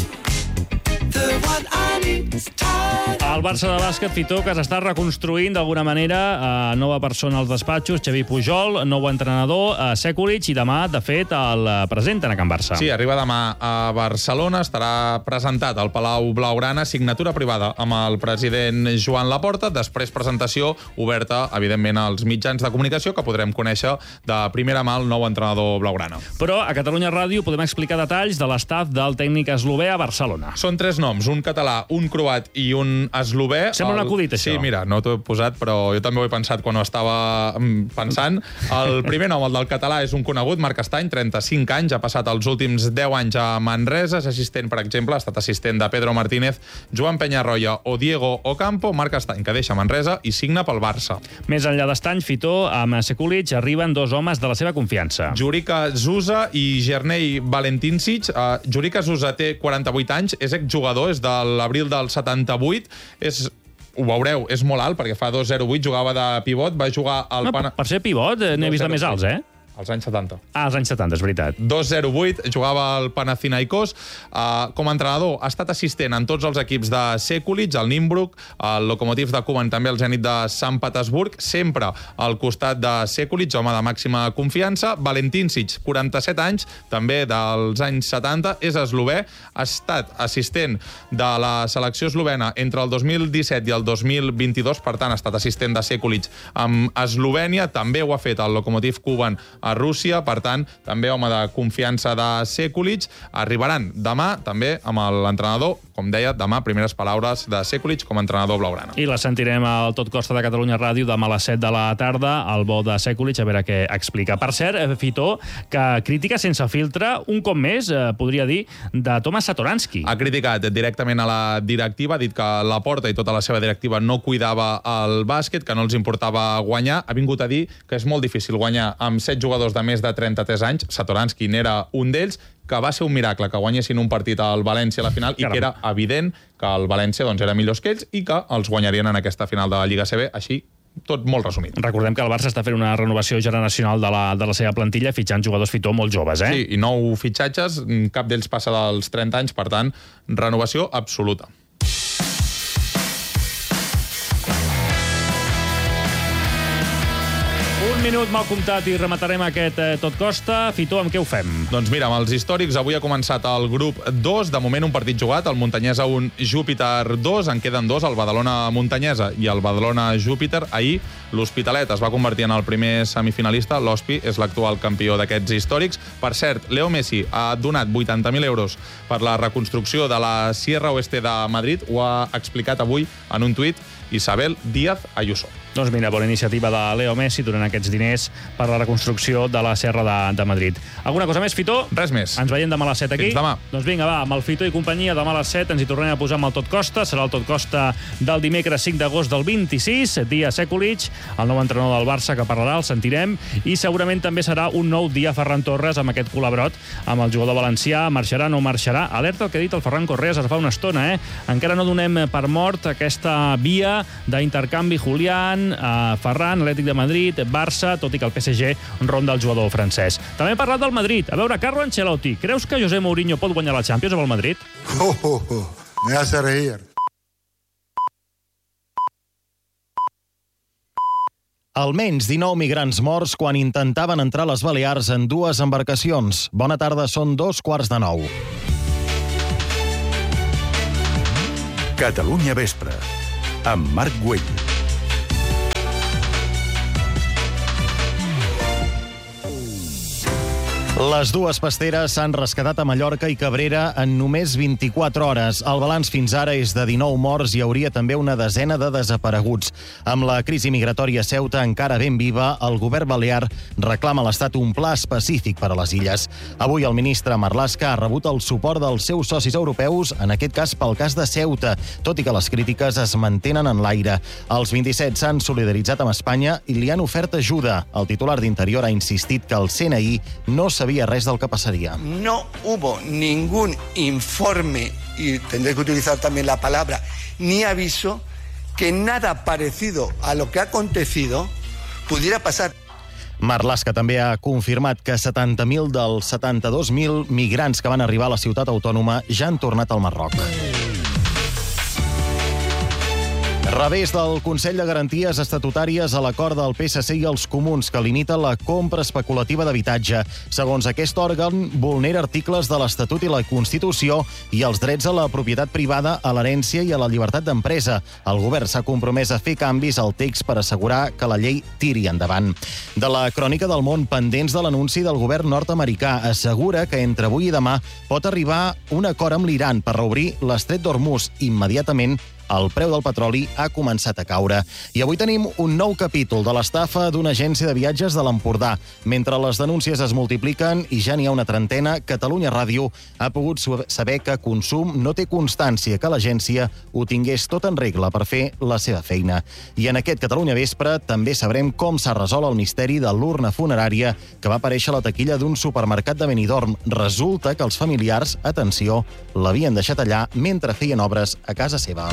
work, the one I need is time. El Barça de bàsquet, Fitó, que s'està reconstruint d'alguna manera, eh, nova persona als despatxos, Xavi Pujol, nou entrenador, eh, Sekulic, i demà, de fet, el presenten a Can Barça. Sí, arriba demà a Barcelona, estarà presentat al Palau Blaugrana, signatura privada amb el president Joan Laporta, després presentació oberta, evidentment, als mitjans de comunicació, que podrem conèixer de primera mà el nou entrenador blaugrana. Però a Catalunya Ràdio podem explicar detalls de l'estaf del tècnic eslové a Barcelona. Són tres noms, un català, un croat i un eslové. Sembla el... un acudit, això. Sí, mira, no t'ho he posat, però jo també ho he pensat quan ho estava pensant. El primer nom, el del català, és un conegut, Marc Estany, trenta-cinc anys, ha passat els últims deu anys a Manresa, és assistent, per exemple, ha estat assistent de Pedro Martínez, Joan Peñarroya o Diego Ocampo. Marc Estany, que deixa Manresa i signa pel Barça. Més enllà d'Estany, Fitó, amb Sekulic arriben dos homes de la seva confiança. Jurica Zusa i Gernei Valentincic. Uh, Jurica Zusa té quaranta-vuit anys, és exjugador, és de l'abril del setanta-vuit, és... Ho veureu, és molt alt, perquè fa dos zero vuit, jugava de pivot, va jugar al... No, Pana... Per ser pivot, n'he vist de més alts, eh? Als anys setanta. Ah, als anys setanta, és veritat. dos zero vuit, jugava al Panathinaikos. Uh, com a entrenador, ha estat assistent en tots els equips de Sekulic, el Nimbrook, el Lokomotiv de Kuban, també el Zenit de Sant Petersburg, sempre al costat de Sekulic, home de màxima confiança. Valentincic, quaranta-set anys, també dels anys setanta, és eslové, ha estat assistent de la selecció eslovena entre el dos mil disset i el dos mil vint-i-dos, per tant, ha estat assistent de Sekulic amb Eslovènia, també ho ha fet el Lokomotiv Kuban a Rússia, per tant, també home de confiança de Sekulic. Arribaran demà, també, amb l'entrenador, com deia, demà, primeres paraules de Sekulic com a entrenador blaugrana. I la sentirem al Tot Costa de Catalunya Ràdio demà a les set de la tarda, al bo de Sekulic, a veure què explica. Per cert, Fitó, que crítica sense filtre, un cop més, eh, podria dir, de Tomas Satoransky. Ha criticat directament a la directiva, ha dit que Laporta i tota la seva directiva no cuidava el bàsquet, que no els importava guanyar. Ha vingut a dir que és molt difícil guanyar amb set jugadors de més de trenta-tres anys, Satoransky n'era un d'ells, que va ser un miracle que guanyessin un partit al València a la final i que era evident que el València doncs, era millor que ells i que els guanyarien en aquesta final de la Lliga C B, així tot molt resumit. Recordem que el Barça està fent una renovació generacional de la, de la seva plantilla, fitxant jugadors, Fitó, molt joves, eh? Sí, i nou fitxatges, cap d'ells passa dels trenta anys, per tant, renovació absoluta. Un minut mal comptat i rematarem aquest eh, Tot Costa. Fitó, amb què ho fem? Doncs mira, amb els històrics, avui ha començat el grup dos, de moment un partit jugat, el Montanyesa un, Júpiter dos, en queden dos, el Badalona Montanyesa i el Badalona Júpiter. Ahir l'Hospitalet es va convertir en el primer semifinalista, l'Hospi és l'actual campió d'aquests històrics. Per cert, Leo Messi ha donat vuitanta mil euros per la reconstrucció de la Sierra Oeste de Madrid, ho ha explicat avui en un tuit Isabel Díaz Ayuso. Doncs mira, bona iniciativa de Leo Messi donant aquests diners per la reconstrucció de la Serra de, de Madrid. Alguna cosa més, Fito? Res més. Ens veiem demà a les set aquí? Fins demà. Doncs vinga, va, amb el Fito i companyia, demà a les set ens hi tornem a posar amb el Tot Costa. Serà el Tot Costa del dimecres cinc d'agost del vint-i-sis, dia Sekulic, el nou entrenador del Barça que parlarà, el sentirem, i segurament també serà un nou dia Ferran Torres amb aquest col·labrot amb el jugador valencià. Marxarà, no marxarà? Alerta el que ha dit el Ferran Correas ara fa una estona, eh? Encara no donem per mort aquesta via d'intercanvi Julián, eh, Ferran, Atlètic de Madrid, Barça, tot i que el P S G ronda el jugador francès. També hem parlat del Madrid. A veure, Carlo Ancelotti, creus que José Mourinho pot guanyar la Champions amb el Madrid? Oh, oh, oh. Me hace reír. Almenys dinou migrants morts quan intentaven entrar a les Balears en dues embarcacions. Bona tarda, són dos quarts de nou. Catalunya Vespre, amb Marc Güell. Les dues pasteres s'han rescatat a Mallorca i Cabrera en només vint-i-quatre hores. El balanç fins ara és de dinou morts i hi hauria també una desena de desapareguts. Amb la crisi migratòria a Ceuta encara ben viva, el govern balear reclama a l'Estat un pla específic per a les illes. Avui el ministre Marlaska ha rebut el suport dels seus socis europeus, en aquest cas pel cas de Ceuta, tot i que les crítiques es mantenen en l'aire. Els vint-i-set s'han solidaritzat amb Espanya i li han ofert ajuda. El titular d'Interior ha insistit que el C N I no s'ha sabía res del que pasaría. No hubo ningún informe, y tendré que utilizar también la palabra, ni aviso, que nada parecido a lo que ha acontecido pudiera pasar. Marlaska també ha confirmat que setanta mil dels setanta-dos mil migrants que van arribar a la ciutat autònoma ja han tornat al Marroc. Revés del Consell de Garanties Estatutàries a l'acord del P S C i els Comuns que limita la compra especulativa d'habitatge. Segons aquest òrgan, vulnera articles de l'Estatut i la Constitució i els drets a la propietat privada, a l'herència i a la llibertat d'empresa. El govern s'ha compromès a fer canvis al text per assegurar que la llei tiri endavant. De la crònica del món, pendents de l'anunci del govern nord-americà, assegura que entre avui i demà pot arribar un acord amb l'Iran per reobrir l'estret d'Hormuz. Immediatament el preu del petroli ha començat a caure. I avui tenim un nou capítol de l'estafa d'una agència de viatges de l'Empordà. Mentre les denúncies es multipliquen i ja n'hi ha una trentena, Catalunya Ràdio ha pogut saber que Consum no té constància que l'agència ho tingués tot en regla per fer la seva feina. I en aquest Catalunya Vespre també sabrem com s'ha resolt el misteri de l'urna funerària que va aparèixer a la taquilla d'un supermercat de Benidorm. Resulta que els familiars, atenció, l'havien deixat allà mentre feien obres a casa seva.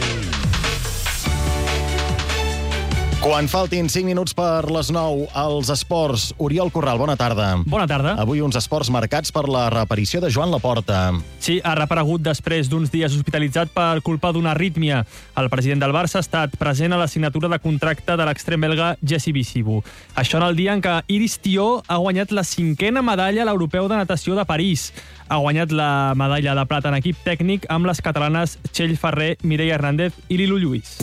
Quan faltin cinc minuts per les nou, als esports, Oriol Corral, bona tarda. Bona tarda. Avui uns esports marcats per la reaparició de Joan Laporta. Sí, ha reaparegut després d'uns dies hospitalitzat per culpa d'una arrítmia. El president del Barça ha estat present a la signatura de contracte de l'extrem belga Jesse Bisibu. Això en el dia en què Iris Tió ha guanyat la cinquena medalla a l'Europeu de Natació de París. Ha guanyat la medalla de plata en equip tècnic amb les catalanes Txell Ferrer, Mireia Hernández i Lilu Lluís.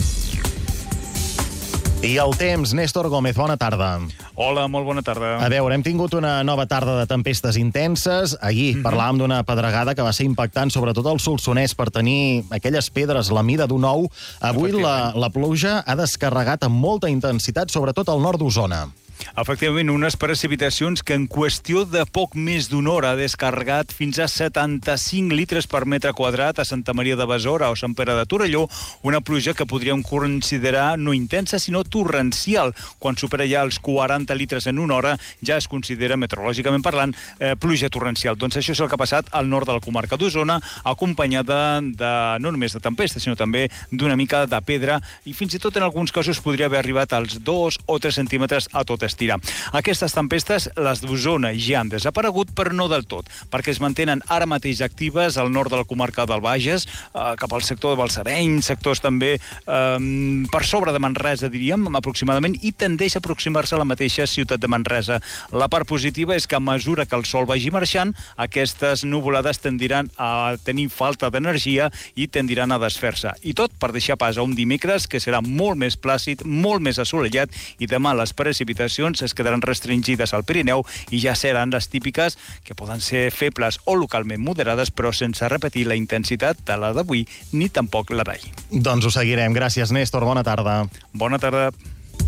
I el temps, Néstor Gómez, bona tarda. Hola, molt bona tarda. A veure, hem tingut una nova tarda de tempestes intenses. Ahir mm-hmm. parlàvem d'una pedregada que va ser impactant, sobretot al Solsonès, per tenir aquelles pedres la mida d'un ou. Avui la, la pluja ha descarregat amb molta intensitat, sobretot al nord d'Osona. Efectivament, unes precipitacions que en qüestió de poc més d'una hora ha descarregat fins a setanta-cinc litres per metre quadrat a Santa Maria de Besora o Sant Pere de Torelló, una pluja que podríem considerar no intensa, sinó torrencial. Quan supera ja els quaranta litres en una hora, ja es considera, meteorològicament parlant, eh, pluja torrencial. Doncs això és el que ha passat al nord de la comarca d'Osona, acompanyada de, no només de tempesta, sinó també d'una mica de pedra, i fins i tot en alguns casos podria haver arribat als dos o tres centímetres a tot estirar. Aquestes tempestes, les d'Osona, ja han desaparegut, però no del tot, perquè es mantenen ara mateix actives al nord de la comarca del Bages, eh, cap al sector de Balsareny, sectors també eh, per sobre de Manresa, diríem, aproximadament, i tendeix a aproximar-se a la mateixa ciutat de Manresa. La part positiva és que a mesura que el sol vagi marxant, aquestes nuvolades tendiran a tenir falta d'energia i tendiran a desfer-se. I tot per deixar pas a un dimecres que serà molt més plàcid, molt més assolellat, i demà les precipitacions es quedaran restringides al Pirineu i ja seran les típiques que poden ser febles o localment moderades, però sense repetir la intensitat de la d'avui ni tampoc la d'ahir. Doncs ho seguirem. Gràcies, Néstor. Bona tarda. Bona tarda.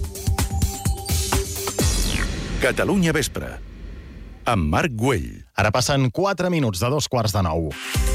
Catalunya Vespre, amb Marc Güell. Ara passen quatre minuts de dos quarts de nou.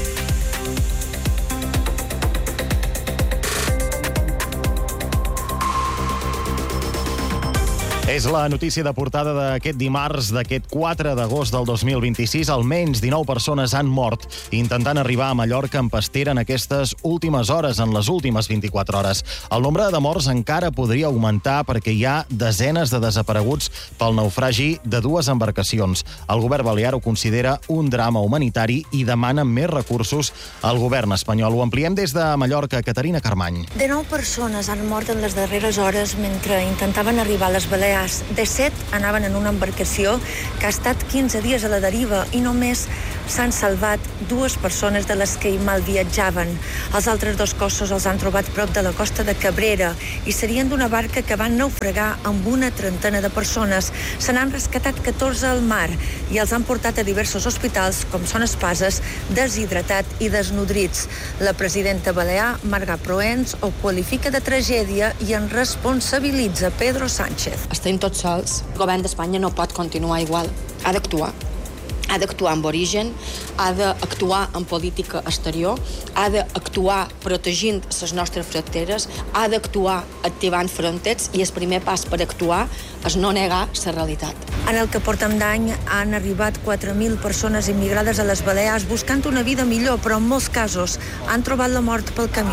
És la notícia de portada d'aquest dimarts, d'aquest quatre d'agost del dos mil vint-i-sis. Almenys dinou persones han mort intentant arribar a Mallorca en pastera en aquestes últimes hores, en les últimes vint-i-quatre hores. El nombre de morts encara podria augmentar perquè hi ha desenes de desapareguts pel naufragi de dues embarcacions. El govern balear ho considera un drama humanitari i demana més recursos al govern espanyol. Ho ampliem des de Mallorca. Caterina Carmany. dinou persones han mort en les darreres hores mentre intentaven arribar a les Balears. De set anaven en una embarcació que ha estat quinze dies a la deriva i només s'han salvat dues persones de les que hi mal viatjaven. Els altres dos cossos els han trobat prop de la costa de Cabrera i serien d'una barca que van naufragar amb una trentena de persones. Se n'han rescatat catorze al mar i els han portat a diversos hospitals, com són Espases, deshidratat i desnodrits. La presidenta balear, Marga Proens, ho qualifica de tragèdia i en responsabilitza Pedro Sánchez. Estem tots sols. El govern d'Espanya no pot continuar igual. Ha d'actuar. Ha d'actuar amb origen, ha d'actuar en política exterior, ha d'actuar protegint les nostres fronteres, ha d'actuar activant fronteres i el primer pas per actuar és no negar la realitat. En el que portem d'any han arribat quatre mil persones immigrades a les Balears buscant una vida millor, però en molts casos han trobat la mort pel camí.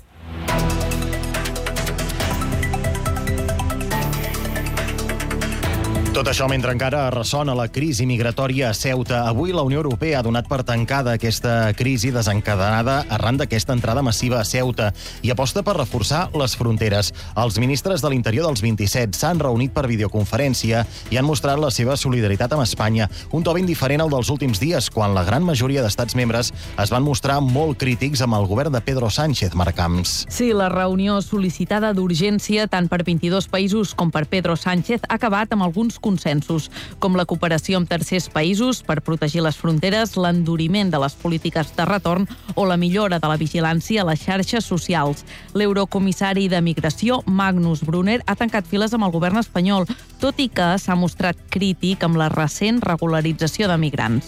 Tot això mentre encara ressona la crisi migratòria a Ceuta. Avui la Unió Europea ha donat per tancada aquesta crisi desencadenada arran d'aquesta entrada massiva a Ceuta i aposta per reforçar les fronteres. Els ministres de l'Interior dels vint-i-set s'han reunit per videoconferència i han mostrat la seva solidaritat amb Espanya. Un to ben diferent al dels últims dies, quan la gran majoria d'estats membres es van mostrar molt crítics amb el govern de Pedro Sánchez, Marc Camps. Sí, la reunió sol·licitada d'urgència tant per vint-i-dos països com per Pedro Sánchez ha acabat amb alguns consensos, com la cooperació amb tercers països per protegir les fronteres, l'enduriment de les polítiques de retorn o la millora de la vigilància a les xarxes socials. L'eurocomissari de Migració, Magnus Brunner, ha tancat files amb el govern espanyol, tot i que s'ha mostrat crític amb la recent regularització de migrants.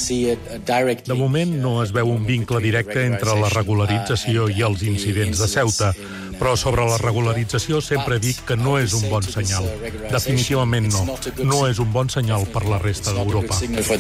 De moment no es veu un vincle directe entre la regularització i els incidents de Ceuta, però sobre la regularització sempre dic que no és un bon senyal. Definitivament no. No és un bon senyal per la resta d'Europa.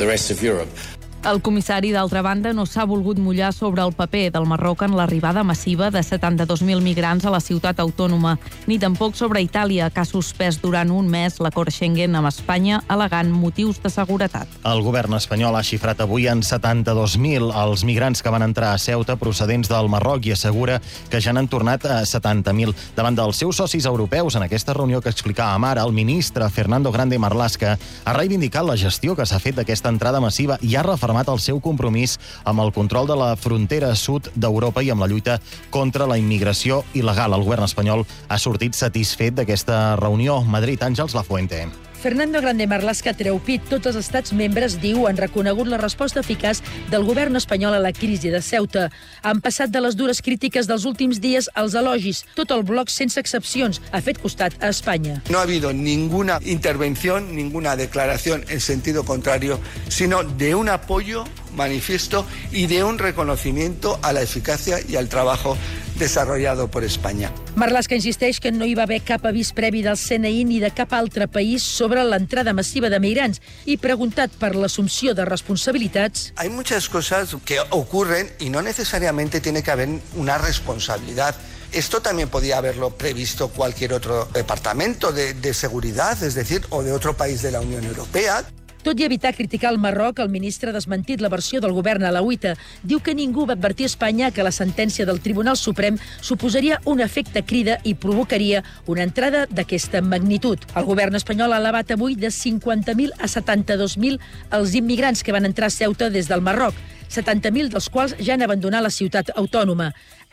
El comissari, d'altra banda, no s'ha volgut mullar sobre el paper del Marroc en l'arribada massiva de setanta-dos mil migrants a la ciutat autònoma, ni tampoc sobre Itàlia, que ha suspès durant un mes l'acord Schengen amb Espanya, al·legant motius de seguretat. El govern espanyol ha xifrat avui en setanta-dos mil els migrants que van entrar a Ceuta procedents del Marroc i assegura que ja n'han tornat a setanta mil. Davant dels seus socis europeus, en aquesta reunió que explicàvem ara, el ministre Fernando Grande Marlaska ha reivindicat la gestió que s'ha fet d'aquesta entrada massiva i ha refermat el seu compromís amb el control de la frontera sud d'Europa i amb la lluita contra la immigració il·legal. El govern espanyol ha sortit satisfet d'aquesta reunió. Madrid, Àngels Lafuente. Fernando Grande Marlaska treu pit. Tots els estats membres, diu, han reconegut la resposta eficaç del govern espanyol a la crisi de Ceuta. Han passat de les dures crítiques dels últims dies als elogis. Tot el bloc, sense excepcions, ha fet costat a Espanya. No ha habido ninguna intervención, ninguna declaración en sentido contrario, sino de un apoyo manifiesto y de un reconocimiento a la eficacia y al trabajo desarrollado por España. Marlaska insisteix que no hi va haver cap avís previ del C N I ni de cap altre país sobre l'entrada massiva de migrants i preguntat per l'assumpció de responsabilitats. Hay muchas cosas que ocurren y no necesariamente tiene que haber una responsabilidad. Esto también podía haberlo previsto cualquier otro departamento de, de seguridad, es decir, o de otro país de la Unión Europea. Tot i evitar criticar el Marroc, el ministre ha desmentit la versió del govern alauita. Diu que ningú va advertir a Espanya que la sentència del Tribunal Suprem suposaria un efecte crida i provocaria una entrada d'aquesta magnitud. El govern espanyol ha elevat avui de cinquanta mil a setanta-dos mil els immigrants que van entrar a Ceuta des del Marroc, setanta mil dels quals ja han abandonat la ciutat autònoma.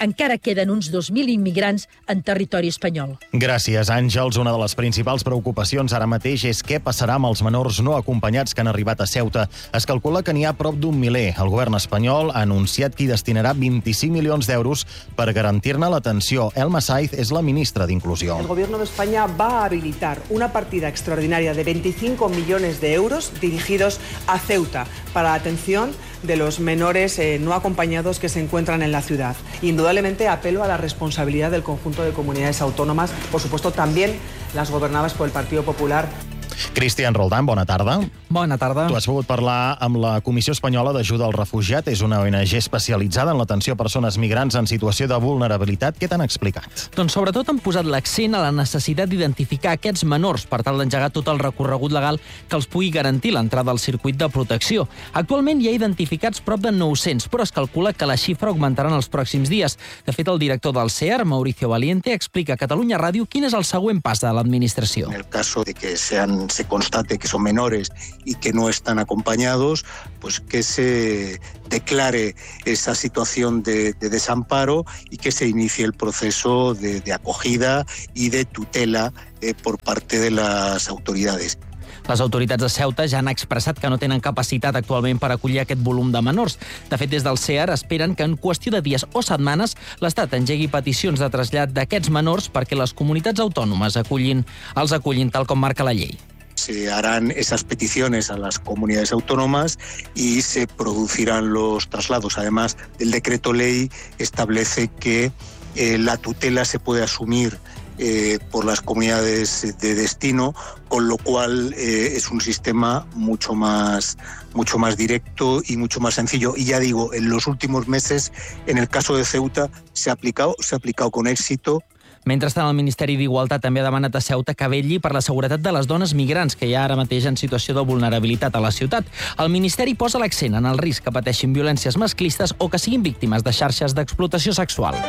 encara queden uns dos mil immigrants en territori espanyol. Gràcies, Àngels. Una de les principals preocupacions ara mateix és què passarà amb els menors no acompanyats que han arribat a Ceuta. Es calcula que n'hi ha prop d'un miler. El govern espanyol ha anunciat que hi destinarà vint-i-cinc milions d'euros per garantir-ne l'atenció. Elma Saiz és la ministra d'Inclusió. El Gobierno de España va a habilitar una partida extraordinaria de veinticinco millones de euros dirigidos a Ceuta para la atención de los menores eh, no acompañados que se encuentran en la ciudad. Indudablemente apelo a la responsabilidad del conjunto de comunidades autónomas, por supuesto también las gobernadas por el Partido Popular. Cristian Roldán, bona tarda. Bona tarda. Tu has pogut parlar amb la Comissió Espanyola d'Ajuda al Refugiat. És una O N G especialitzada en l'atenció a persones migrants en situació de vulnerabilitat. Què t'han explicat? Doncs sobretot han posat l'accent a la necessitat d'identificar aquests menors per tal d'engegar tot el recorregut legal que els pugui garantir l'entrada al circuit de protecció. Actualment hi ha identificats prop de nou-cents, però es calcula que la xifra augmentarà en els pròxims dies. De fet, el director del C E A R, Mauricio Valiente, explica a Catalunya Ràdio quin és el següent pas de l'administració. En el caso de que sean, se constate que son menores y que no están acompañados, pues que se declare esa situación de, de desamparo y que se inicie el proceso de, de acogida y de tutela eh, por parte de las autoridades. Les autoritats de Ceuta ja han expressat que no tenen capacitat actualment per acollir aquest volum de menors. De fet, des del C E A R esperen que en qüestió de dies o setmanes l'Estat engegui peticions de trasllat d'aquests menors perquè les comunitats autònomes acullin, els acullin tal com marca la llei. Se harán esas peticiones a las comunidades autónomas y se producirán los traslados. Además, el decreto ley establece que eh, la tutela se puede asumir eh, por las comunidades de destino, con lo cual eh, es un sistema mucho más, mucho más directo y mucho más sencillo. Y ya digo, en los últimos meses, en el caso de Ceuta, se ha aplicado, se ha aplicado con éxito. Mentrestant, el Ministeri d'Igualtat també ha demanat a Ceuta que vetlli per la seguretat de les dones migrants que hi ha ara mateix en situació de vulnerabilitat a la ciutat. El Ministeri posa l'accent en el risc que pateixin violències masclistes o que siguin víctimes de xarxes d'explotació sexual.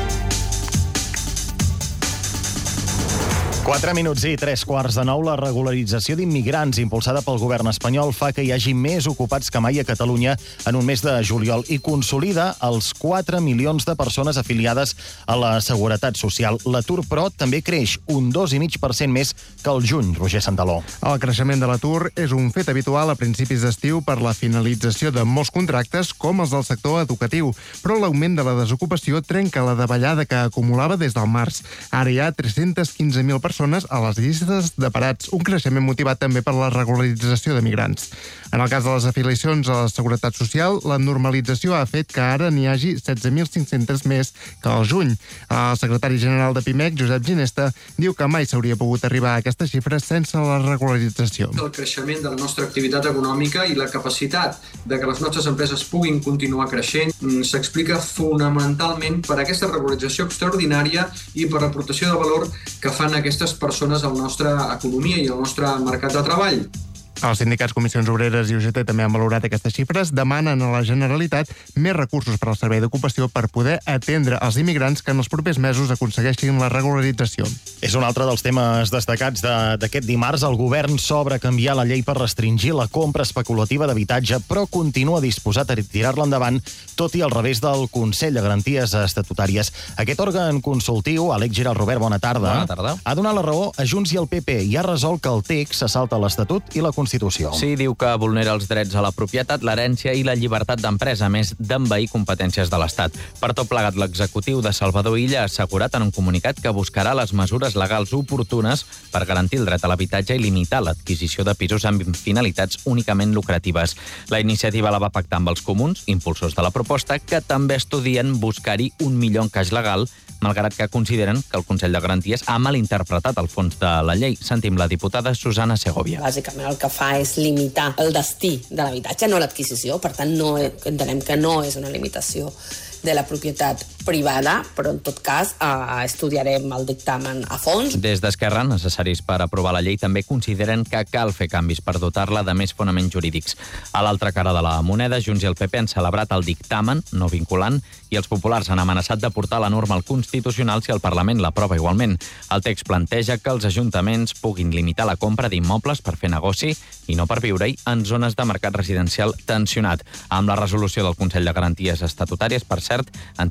Quatre minuts i tres quarts de nou. La regularització d'immigrants impulsada pel govern espanyol fa que hi hagi més ocupats que mai a Catalunya en un mes de juliol i consolida els quatre milions de persones afiliades a la Seguretat Social. L'atur, però, també creix un dos coma cinc per cent més que el juny. Roger Santaló. El creixement de l'atur és un fet habitual a principis d'estiu per la finalització de molts contractes, com els del sector educatiu, però l'augment de la desocupació trenca la davallada que acumulava des del març. Ara hi ha tres-cents quinze mil persones a les llistes de parats, un creixement motivat també per la regularització de migrants. En el cas de les afiliacions a la Seguretat Social, la normalització ha fet que ara n'hi hagi setze mil cinc-cents més que al juny. El secretari general de PIMEC, Josep Ginesta, diu que mai s'hauria pogut arribar a aquesta xifra sense la regularització. El creixement de la nostra activitat econòmica i la capacitat de que les nostres empreses puguin continuar creixent s'explica fonamentalment per aquesta regularització extraordinària i per l'aportació de valor que fan aquestes persones a la nostra economia i al nostre mercat de treball. Els sindicats Comissions Obreres i U G T també han valorat aquestes xifres, demanen a la Generalitat més recursos per al servei d'ocupació per poder atendre els immigrants que en els propers mesos aconsegueixin la regularització. És un altre dels temes destacats d'aquest de, dimarts. El govern s'obre a canviar la llei per restringir la compra especulativa d'habitatge, però continua disposat a tirar-la endavant, tot i al revés del Consell de Garanties Estatutàries. Aquest òrgan consultiu, Àlex Giral Robert, bona tarda. Bona tarda. Ha donat la raó a Junts i al P P i ha resolt que el text se salta l'Estatut i la Constitució. Sí, diu que vulnera els drets a la propietat, l'herència i la llibertat d'empresa, a més d'envair competències de l'Estat. Per tot plegat, l'executiu de Salvador Illa ha assegurat en un comunicat que buscarà les mesures legals oportunes per garantir el dret a l'habitatge i limitar l'adquisició de pisos amb finalitats únicament lucratives. La iniciativa la va pactar amb els comuns, impulsors de la proposta, que també estudien buscar-hi un millor encaix legal, malgrat que consideren que el Consell de Garanties ha malinterpretat el fons de la llei. Sentim la diputada Susana Segovia. Bàsicament el que fa és limitar el destí de l'habitatge, no l'adquisició. Per tant, no, entenem que no és una limitació de la propietat privada, però en tot cas eh, estudiarem el dictamen a fons. Des d'Esquerra, necessaris per aprovar la llei, també consideren que cal fer canvis per dotar-la de més fonaments jurídics. A l'altra cara de la moneda, Junts i el P P han celebrat el dictamen no vinculant i els populars han amenaçat de portar la norma al Constitucional si el Parlament l'aprova igualment. El text planteja que els ajuntaments puguin limitar la compra d'immobles per fer negoci i no per viure-hi en zones de mercat residencial tensionat. Amb la resolució del Consell de Garanties Estatutàries, per cert, entitats com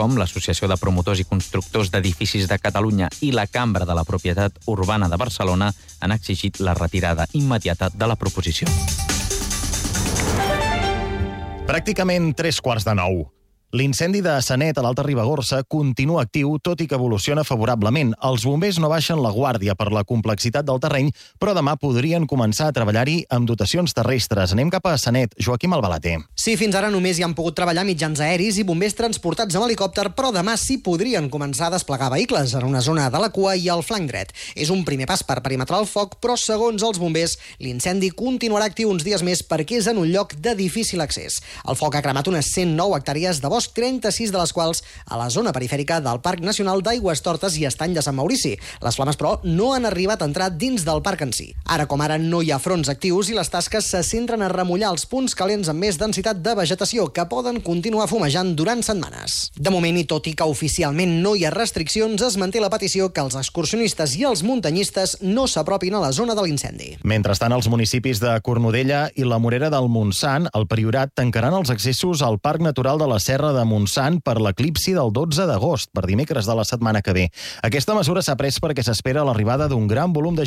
com l'Associació de Promotors i Constructors d'Edificis de Catalunya i la Cambra de la Propietat Urbana de Barcelona han exigit la retirada immediata de la proposició. Pràcticament tres quarts de nou. L'incendi de Sanet a l'Alta Ribagorça continua actiu, tot i que evoluciona favorablement. Els bombers no baixen la guàrdia per la complexitat del terreny, però demà podrien començar a treballar-hi amb dotacions terrestres. Anem cap a Sanet. Joaquim Albalater. Sí, fins ara només hi han pogut treballar mitjans aeris i bombers transportats amb helicòpter, però demà sí podrien començar a desplegar vehicles en una zona de la cua i al flanc dret. És un primer pas per perimetrar el foc, però segons els bombers, l'incendi continuarà actiu uns dies més perquè és en un lloc de difícil accés. El foc ha cremat unes cent nou hectàrees de bosc, trenta-sis de les quals a la zona perifèrica del Parc Nacional d'Aigüestortes i Estany de Sant Maurici. Les flames, però, no han arribat a entrar dins del parc en si. Ara com ara no hi ha fronts actius i les tasques se centren a remullar els punts calents amb més densitat de vegetació que poden continuar fumejant durant setmanes. De moment, i tot i que oficialment no hi ha restriccions, es manté la petició que els excursionistes i els muntanyistes no s'apropin a la zona de l'incendi. Mentrestant, els municipis de Cornudella i la Morera del Montsant, al Priorat, tancaran els accessos al Parc Natural de la Serra de Montsant per l'eclipsi del dotze d'agost, per dimecres de la setmana que ve. Aquesta mesura s'ha pres perquè s'espera l'arribada d'un gran volum de